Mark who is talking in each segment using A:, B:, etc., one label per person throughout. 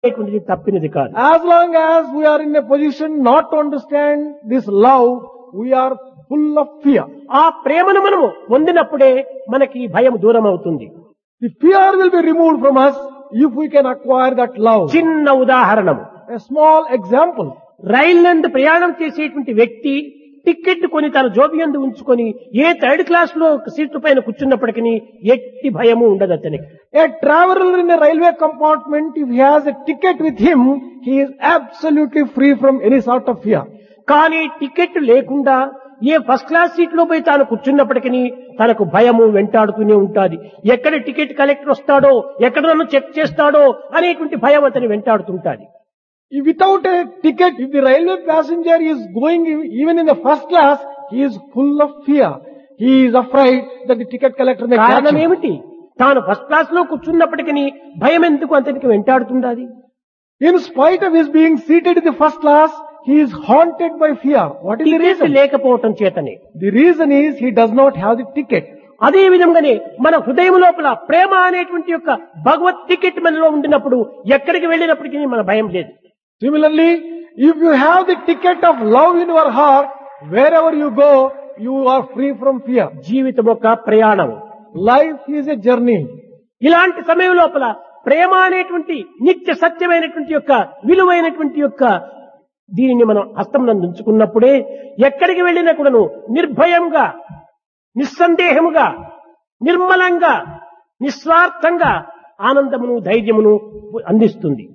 A: అనేటువంటిది తప్పినది కాదు.
B: As long as we are in a position not to understand this love, we are full of fear.
A: ఆ ప్రేమను మనము పొందినప్పుడే మనకి ఈ భయం దూరం అవుతుంది.
B: The fear will be removed from us if we can acquire that love.
A: చిన్న ఉదాహరణం,
B: A small example.
A: రైలు నందు ప్రయాణం చేసేటువంటి వ్యక్తి టికెట్ కొని తన జోబియందు ఉంచుకొని ఏ థర్డ్ క్లాస్ లో సీట్ల పైన కూర్చున్నప్పటికీ ఎట్టి భయము ఉండదు అతనికి.
B: A traveler in a railway compartment, if he has a ticket with him, he is absolutely free from any sort of fear.
A: కానీ టికెట్ లేకుండా ఏ ఫస్ట్ క్లాస్ సీట్ లో పోయి తాను కూర్చున్నప్పటికీ తనకు భయము వెంటాడుతూనే ఉంటాది. ఎక్కడ టికెట్ కలెక్టర్ వస్తాడో, ఎక్కడ నన్ను చెక్ చేస్తాడో అనేటువంటి భయం అతని వెంటాడుతుంటాది.
B: Without a ticket, if the railway passenger is going even in the first class, he is full of fear. He is afraid that the ticket collector may catch
A: కారణం
B: him.
A: ఏమిటి? తాను ఫస్ట్ క్లాస్ లో కూర్చున్నప్పటికీ భయం ఎందుకు అతనికి వెంటాడుతుండాది?
B: In spite of his being seated in the first class, he is haunted by fear. What is the
A: ticket
B: reason?
A: లేకపోవటం చేతనే.
B: The reason is he does not have the ticket.
A: అదే విధంగానే మన హృదయం లోపల ప్రేమ అనేటువంటి యొక్క భగవత్ టికెట్ మనలో ఉండినప్పుడు ఎక్కడికి వెళ్ళినప్పటికీ మన భయం లేదు.
B: Similarly, if you have the ticket of love in your heart, wherever you go, you are free from fear.
A: జీవితం ఒక ప్రయాణం.
B: Life is a journey.
A: ఇలాంటి సమయం లోపల ప్రేమ అనేటువంటి నిత్య సత్యమైనటువంటి యొక్క విలువైనటువంటి యొక్క దీనిని మనం హస్తం నందు ఉంచుకున్నప్పుడే ఎక్కడికి వెళ్ళినా కూడాను నిర్భయంగా, నిస్సందేహముగా, నిర్మలంగా, నిస్వార్థంగా ఆనందమును ధైర్యమును అందిస్తుంది.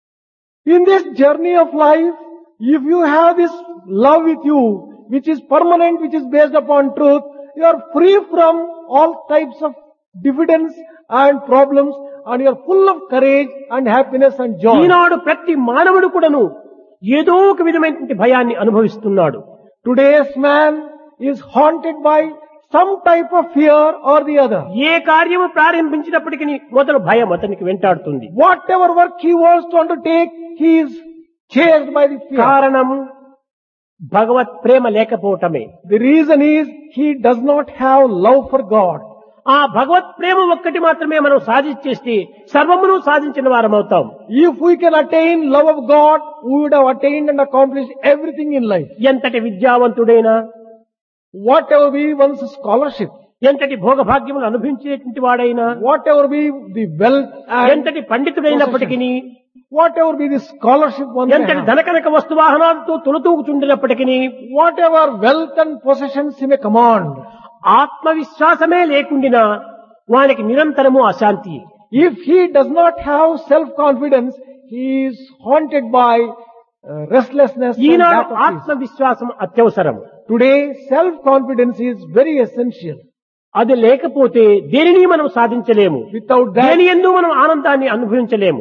B: In this journey of life, if you have this love with you, which is permanent, which is based upon truth, you are free from all types of diffidence and problems, and you are full of courage and happiness and joy.
A: ఈనాడు ప్రతి మానవుడు కూడాను ఏదో ఒక విధమైనటువంటి భయాన్ని అనుభవిస్తున్నాడు.
B: Today's man is haunted by some type of fear or the other.
A: ఏ కార్యము ప్రారంభించినప్పటికీ మొదలు భయం అతనికి వెంటాడుతుంది.
B: Whatever work he wants to undertake, he is chased by the fear.
A: కారణం భగవత్ ప్రేమ లేకపోవటమే.
B: The reason is he does not have love for God.
A: ఆ భగవత్ ప్రేమ ఒక్కటి మాత్రమే మనం సాధించేస్తే సర్వమును సాధించిన వారం అవుతాం.
B: If we can attain love of God, we would have attained and accomplished everything in life.
A: ఎంతటి విద్యావంతుడైనా,
B: Whatever be one's scholarship,
A: ఎంతటి భోగభాగ్యములు అనుభవించేటువంటి వాడైనా,
B: whatever be the wealth and
A: ఎంతటి పండితుడైనప్పటికీ,
B: whatever be the scholarship one may
A: ఎంతటి
B: have,
A: ధనకనక వస్తువాహనాలతో తులతూగుచుండినప్పటికీ,
B: whatever wealth and possessions he may command,
A: ఆత్మవిశ్వాసమే లేకుండినా వానికి నిరంతరము అశాంతి.
B: if he does not have self-confidence, he is haunted by restlessness and
A: Eenadu
B: lack of peace.
A: ఆత్మవిశ్వాసం అత్యవసరం.
B: Today, self-confidence is very essential.
A: అది లేకపోతే దేనిని మనం సాధించలేము.
B: Without
A: దేని
B: that,
A: యందు మనం ఆనందాన్ని అనుభవించలేము.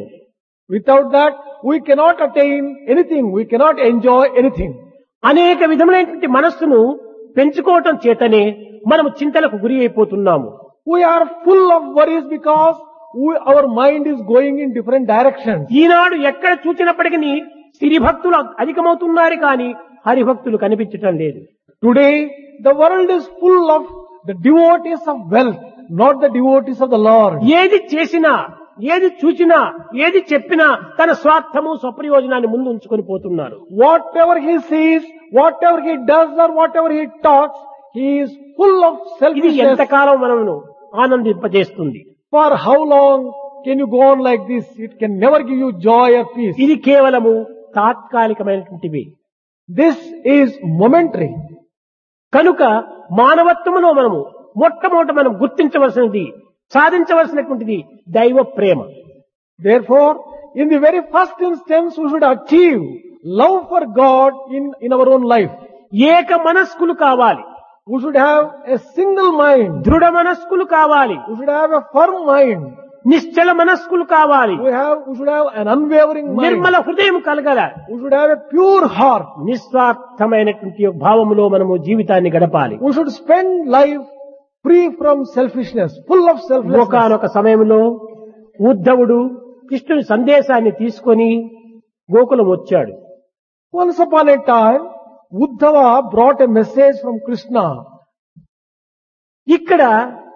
B: we cannot attain anything. We cannot enjoy anything.
A: అనేక విధములైనటువంటి మనస్సును పెంచుకోవటం చేతనే మనము చింతలకు గురి అయిపోతున్నాము.
B: We are full of worries because our mind is going in different directions.
A: ఈనాడు ఎక్కడ చూచినప్పటికీ సిరి భక్తులు అధికమవుతున్నారు కానీ హరిభక్తులు కనిపించటం లేదు.
B: Today, the world is full of the devotees of wealth, not the devotees of the Lord.
A: ఏది చేసినా, ఏది చూచినా, ఏది చెప్పినా తన స్వార్థము స్వప్రయోజనాన్ని ముందు ఉంచుకొని పోతున్నారు.
B: Whatever he sees, whatever he does or whatever he talks, he is full of
A: ఇది
B: selfishness.
A: ఎంతకాలం మనను ఆనందింపజేస్తుంది?
B: For how long can you go on like this? It can never give you joy or peace.
A: ఇది కేవలము తాత్కాలికమైనటువంటివి.
B: This is momentary.
A: కనుక మానవత్వములో మనము మొట్టమొదట మనం గుర్తించవలసినది, సాధించవలసినటువంటిది దైవ ప్రేమ.
B: Therefore, in the very first instance, we should achieve love for God in our own life.
A: ఏక మనస్కులు కావాలి,
B: We should have a single mind.
A: దృఢ మనస్కులు కావాలి,
B: We should have a firm mind.
A: నిశ్చల మనస్కులు కావాలి,
B: We should have an unwavering mind.
A: Nirmala హృదయం కలగల,
B: We should have a pure heart.
A: నిస్వార్థమైనటువంటి భావములో మనము జీవితాన్ని గడపాలి.
B: We should spend life free from selfishness, full of selflessness.
A: ఒకానొక సమయంలో ఉద్ధవుడు కృష్ణుని సందేశాన్ని తీసుకొని గోకులం వచ్చాడు.
B: Once upon a time, Uddhava brought a message from Krishna.
A: ఇక్కడ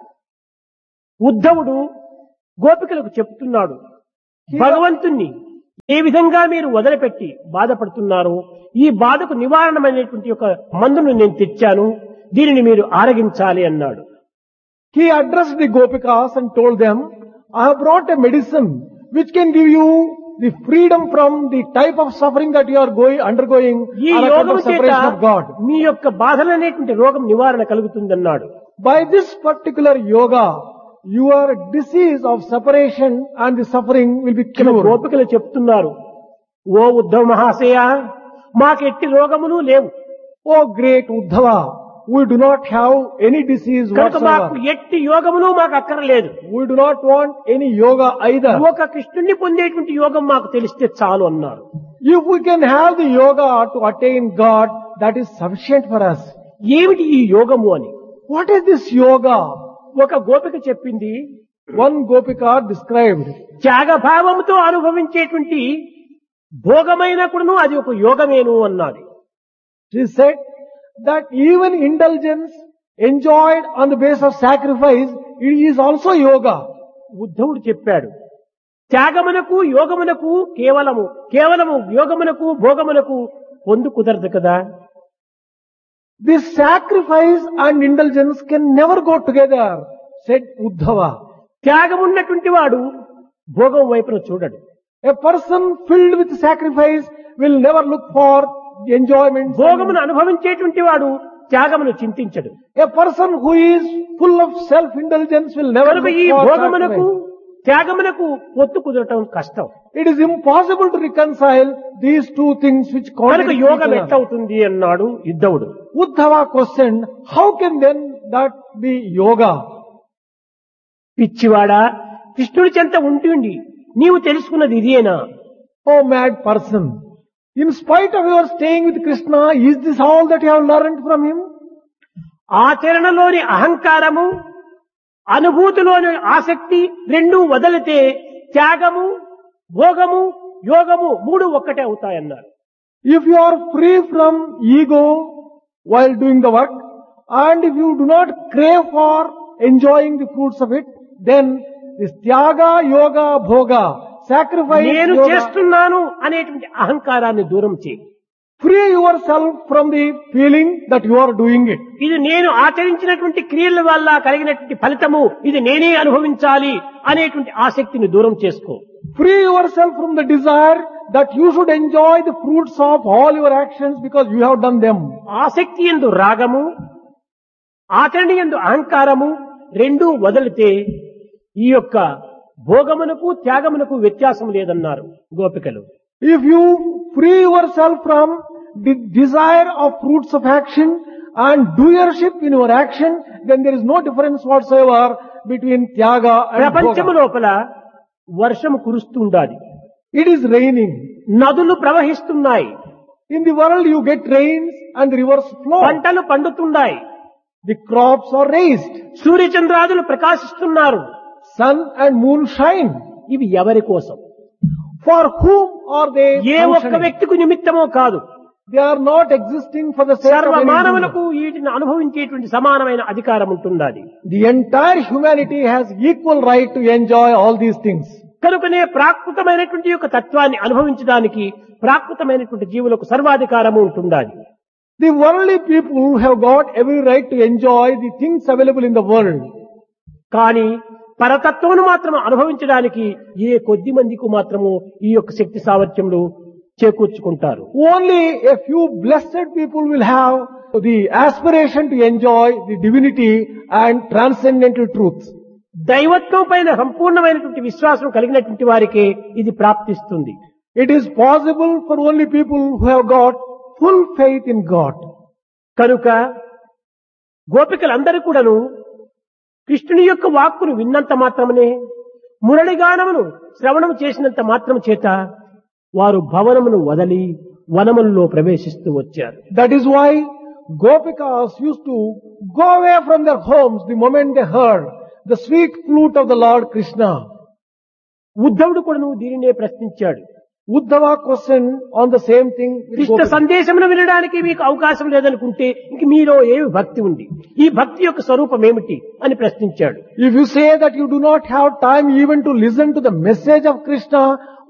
A: ఉద్ధవుడు గోపికలకు చెప్తున్నాడు, భగవంతుణ్ణి ఏ విధంగా మీరు వదిలిపెట్టి బాధపడుతున్నారో ఈ బాధకు నివారణమైనటువంటి ఒక మందును నేను తెచ్చాను, దీనిని మీరు ఆరగించాలి అన్నాడు.
B: He addressed the Gopikas and told them, I have brought a medicine which can give you the freedom from the type of suffering that you are undergoing
A: ఈ
B: on account
A: యోగం
B: of
A: చేత
B: separation of God.
A: మీ యొక్క బాధలనేటువంటి రోగం నివారణ కలుగుతుందన్నాడు.
B: By this particular yoga, your disease of separation and the suffering will be
A: ఇక్కడ
B: cured.
A: గోపికలు చెప్తున్నారు, ఓ ఉద్ధవ మహాశయ, మాకెట్టి రోగములు లేవు,
B: Oh great Uddhava, we do not have any disease
A: కనుక మాకు
B: whatsoever.
A: ఎట్టి యోగములు మాకు అక్కర్లేదు.
B: We do not want any yoga either.
A: ఒక కృష్ణుణ్ణి పొందేటువంటి యోగం మాకు తెలిస్తే చాలు అన్నారు.
B: If we can have the yoga to attain God, that is sufficient for us.
A: ఏమిటి ఈ యోగము అని
B: What is this yoga?
A: ఒక గోపిక చెప్పింది,
B: One Gopika described,
A: త్యాగభావంతో అనుభవించేటువంటి భోగమైన కూడాను అది ఒక యోగమేను అన్నది.
B: she said that even indulgence enjoyed on the basis of sacrifice, it is also yoga.
A: ఉద్ధవుడు చెప్పాడు, త్యాగమునకు యోగమునకు కేవలము యోగమునకు భోగమునకు పొందు కుదరదు కదా.
B: This sacrifice and indulgence can never go together, said Uddhava.
A: త్యాగమున్నటువంటి వాడు భోగం వైపున చూడడు.
B: A person filled with sacrifice will never look for enjoyment.
A: భోగమును అనుభవించేటువంటి వాడు త్యాగమును చింతించడు.
B: A person who is full of self-indulgence will never
A: కనుక
B: look
A: ఈ
B: for
A: భోగమునకు
B: sacrifice.
A: త్యాగమునకు పొత్తు కుదరటం కష్టం.
B: It is impossible to reconcile these two things which
A: కనుక
B: contradict
A: యోగం
B: each other.
A: ఎట్లవుతుంది అన్నాడు యుద్ధవుడు.
B: Uddhava questioned, how can then that be yoga?
A: పిచ్చివాడా, కృష్ణుడి చెంత ఉంటుండి నీవు తెలుసుకున్నది ఇదేనా?
B: Oh mad person, in spite of your staying with Krishna, is this all that you have learned from him?
A: ఆచరణలోని అహంకారము, అనుభూతిలోని ఆసక్తి రెండూ వదిలితే త్యాగము, భోగము, యోగము మూడు ఒక్కటే అవుతాయన్నారు.
B: If you are free from ego while doing the work, and if you do not crave for enjoying the fruits of it, then this tyaga, yoga, bhoga, sacrifice,
A: నేను
B: yoga,
A: చేస్తున్నాను అనేటువంటి అహంకారాన్ని దూరం చేయి.
B: free yourself from the feeling that you are doing it.
A: ఇది నేను ఆచరించినటువంటి క్రియల వల్ల కలిగినటువంటి ఫలితము, ఇది నేనే అనుభవించాలి అనేటువంటి ఆసక్తిని దూరం చేసుకో.
B: Free yourself from the desire that you should enjoy the fruits of all your actions because you have done them.
A: ఆసక్తి యందు రాగము, ఆచరణ యందు అహంకారము రెండూ వదిలితే ఈ యొక్క భోగమునకు త్యాగమునకు వ్యత్యాసం లేదన్నారు గోపికలు.
B: If you free yourself from the desire of fruits of action and doership in your action, then there is no difference whatsoever between tyaga and
A: ప్రపంచము
B: bhoga.
A: లోపల వర్షము కురుస్తుండాలి,
B: It is raining.
A: నదులు ప్రవహిస్తున్నాయి,
B: In the world you get rains and the rivers flow.
A: పంటలు పండుతున్నాయి,
B: The crops are raised.
A: సూర్యచంద్రాదులు ప్రకాశిస్తున్నారు.
B: Sun and moon shine.
A: ఇవి ఎవరి కోసం?
B: For whom are they
A: ఏ ఒక్క
B: functioning?
A: వ్యక్తికి నిమిత్తమో కాదు,
B: They are not existing for the sake
A: సర్వ
B: of any
A: మానవులకు
B: individual.
A: వీటిని అనుభవించేటువంటి సమానమైన అధికారం ఉంటున్నది.
B: The entire humanity has equal right to enjoy all these things.
A: కనుకనే ప్రాకృతమైనటువంటి యొక్క తత్వాన్ని అనుభవించడానికి ప్రాకృతమైనటువంటి జీవులకు సర్వాధికారము ఉంటుండాలి.
B: The worldly people have got every right to enjoy the things available in the world.
A: కానీ పరతత్వమును మాత్రం అనుభవించడానికి ఏ కొద్ది మందికి మాత్రము ఈ యొక్క శక్తి సామర్థ్యములు చేకూర్చుకుంటారు.
B: Only a few blessed people will have the aspiration to enjoy the divinity and transcendental truths.
A: దైవత్వం పైన సంపూర్ణమైనటువంటి విశ్వాసం కలిగినటువంటి వారికే ఇది ప్రాప్తిస్తుంది.
B: It is possible for only people who have got full faith in God.
A: కనుక గోపికలందరూ కూడాను కృష్ణుని యొక్క వాక్కును విన్నంత మాత్రమే, మురళిగానమును శ్రవణం చేసినంత మాత్రం చేత వారు భవనమును వదలి వనములలో ప్రవేశిస్తూ వచ్చారు.
B: That is why Gopikas used to go away from their homes the moment they heard the sweet flute of the Lord Krishna.
A: ఉద్ధవుడు కూడాను దీనినే ప్రశ్నించాడు.
B: Uddhava questioned on the same thing with
A: Krishna
B: Gopikas.
A: సందేశమును వినడానికి మీకు అవకాశం లేదనుకుంటే ఇంక మీలో ఏమి భక్తి ఉంది, ఈ భక్తి యొక్క స్వరూపం ఏమిటి అని ప్రశ్నించాడు.
B: If you say that you do not have time even to listen to the message of Krishna,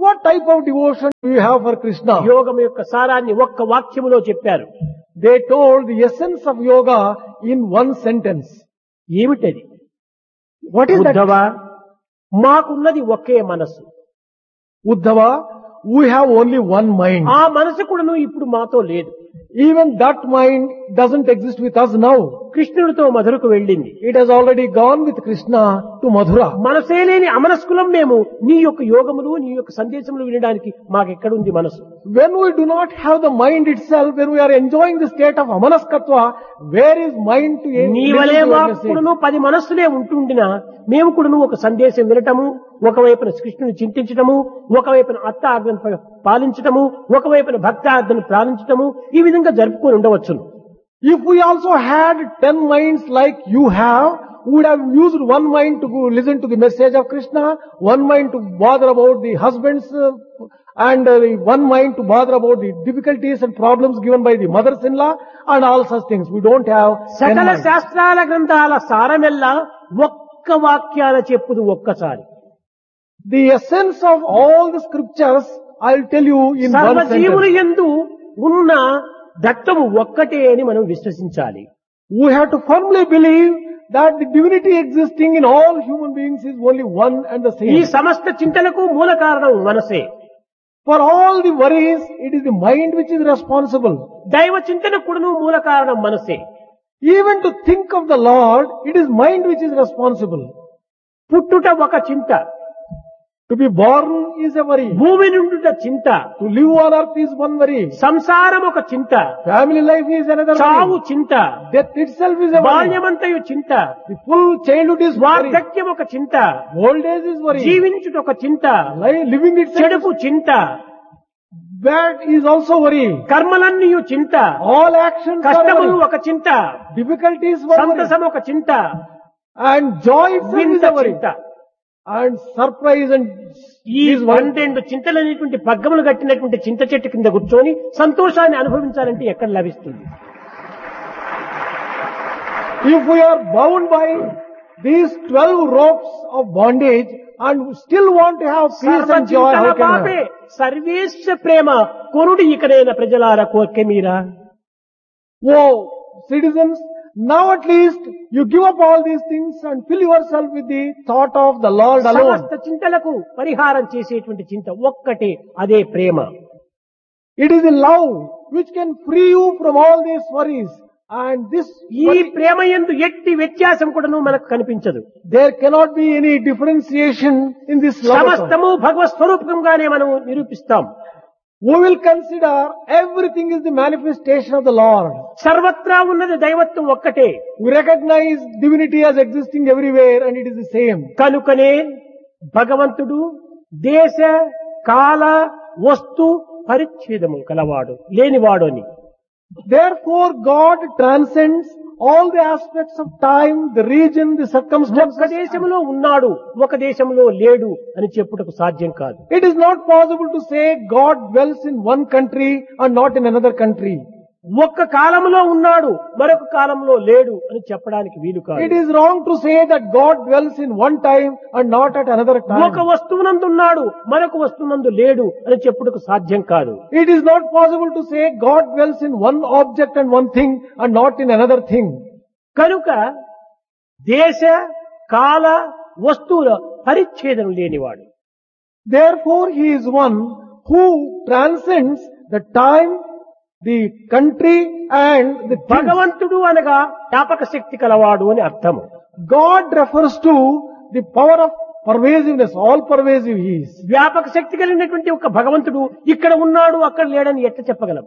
B: What type of devotion do you have for Krishna?
A: యోగం యొక్క సారాన్ని ఒక్క వాక్యములో చెప్పారు.
B: They told the essence of yoga in one sentence.
A: ఏమిటది?
B: What is that?
A: Uddhava, మాకున్నది ఒకే మనసు.
B: Uddhava, we have only one mind.
A: ఆ మనసు కూడాను ఇప్పుడు మాతో లేదు.
B: Even that mind doesn't exist with us now.
A: కృష్ణుడితో మధురకు వెళ్ళింది.
B: It has already gone with Krishna to Mathura.
A: మనసే లేని అమనస్కులం మేము నీ యొక్క యోగములు నీ యొక్క సందేశములు వినడానికి మాకెక్కడుంది మనసు?
B: When we do not have the mind itself, when we are enjoying the state of amanaskatva, where is mind to
A: నీ వలే మాకును 10 మనస్సులే ఉంటుండినా మేము కూడాను ఒక సందేశం వినటము, ఒకవైపున కృష్ణుని చింతించటము, ఒకవైపున అత్త ఆజ్ఞను పాలించటము, ఒకవైపున భక్త ఆజ్ఞను పాలించటము, ఈ విధంగా జరుపుకొని ఉండవచ్చును.
B: If we also had 10 minds like you have, we would have used one mind to go listen to the message of Krishna, one mind to bother about the husbands, and one mind to bother about the difficulties and problems given by the mothers-in-law and all such things. We don't have 10
A: సకల
B: minds.
A: శాస్త్రాల గ్రంథాల సారమెల్లా ఒక్క వాక్యాల చెప్పుదు ఒక్కసారి.
B: The essence of all the scriptures, I'll tell you in one
A: సర్వజీవులు
B: sentence.
A: యందు ఉన్న దత్తము ఒక్కటే అని మనం విశ్వసించాలి.
B: We have to firmly believe that the divinity existing in all human beings is only one and the
A: ఈ
B: same.
A: సమస్త చింతలకు మూల కారణం మనసే.
B: For all the worries, it is the mind which is responsible.
A: దైవ చింతన కూడాను మూల కారణం మనసే.
B: Even to think of the Lord, it is mind which is responsible.
A: పుట్టుట ఒక చింత,
B: To be born is a worry.
A: భూమి నుండుట చింత,
B: To live on earth is one worry.
A: సంసారం ఒక చింత,
B: Family life is another
A: చావు
B: worry.
A: చింత,
B: Death itself is a worry.
A: బాల్యమంతయు చింత,
B: The full childhood is worry.
A: వార్ధక్యం ఒక చింత,
B: Old age is worry.
A: జీవించుట ఒక చింత,
B: Living itself,
A: చెడుపు చింత,
B: bad is also worry.
A: కర్మలన్నీయు చింత,
B: All actions are
A: కష్టములు
B: worry.
A: ఒక చింత,
B: Difficulties one worry.
A: సంతసం ఒక చింత,
B: And joy itself is
A: వింత
B: a worry.
A: చింత.
B: And surprise and
A: ఈ
B: is one.
A: 12 చింతలనేటువంటి పగ్గములు కట్టినటువంటి చింత చెట్టు కింద కూర్చొని సంతోషాన్ని అనుభవించాలంటే ఎక్కడ లభిస్తుంది?
B: If we are bound by these 12 ropes of bondage and still want to have peace and joy,
A: సర్వచింతల
B: how can
A: పాపే
B: we have?
A: సర్వేశ Prema కొనుడి ఇకనైన ప్రజలార కోర్కె Meera.
B: Oh, citizens, now at least you give up all these things and fill yourself with the thought of the Lord alone.
A: సమస్త చింతలకు పరిహారం చేసేటువంటి చింత ఒక్కటే, అదే ప్రేమ.
B: It is the love which can free you from all these worries. And this,
A: ఈ ప్రేమ యందు ఎట్టి వ్యత్యాసం కూడాను మనకు కనిపించదు.
B: there cannot be any differentiation in this love.
A: సమస్తము భగవత్ స్వరూపంగానే మనం నిరూపిస్తాం.
B: We will consider everything is the manifestation of the Lord.
A: సర్వత్రా ఉన్నది దైవత్వం ఒక్కటే.
B: We recognize divinity as existing everywhere and it is the same.
A: కనుకనే భగవంతుడు దేశ కాల వస్తు పరిచ్ఛేదము కలవాడు, లేనివాడు అని.
B: Therefore God transcends all the aspects of time, the region, the
A: ఒక
B: circumstances.
A: దేశంలో ఉన్నాడు, ఒక దేశంలో లేడు అని చెప్పుటకు సాధ్యం కాదు.
B: It is not possible to say God dwells in one country and not in another country.
A: ఒక్క కాలంలో ఉన్నాడు, మరొక కాలంలో లేడు అని చెప్పడానికి వీలు కాదు.
B: It is wrong to say that God dwells in one time and not at another
A: ఒక
B: time.
A: వస్తువునందు ఉన్నాడు, మరొక వస్తువునందు లేడు అని చెప్పుటకు సాధ్యం కాదు.
B: It is not possible to say God dwells in one object and one thing and not in another thing.
A: కనుక దేశ కాల వస్తువుల పరిచ్ఛేదం లేనివాడు.
B: Therefore He is one who transcends the time, the country and the things.
A: భగవంతుడు అనగా జ్ఞాపక శక్తి కలవాడు అని అర్థము.
B: God refers to the power of pervasiveness, all pervasive He is.
A: వ్యాపక శక్తి కలిగినటువంటి ఒక భగవంతుడు ఇక్కడ ఉన్నాడు అక్కడ లేడని ఎట్లా చెప్పగలం?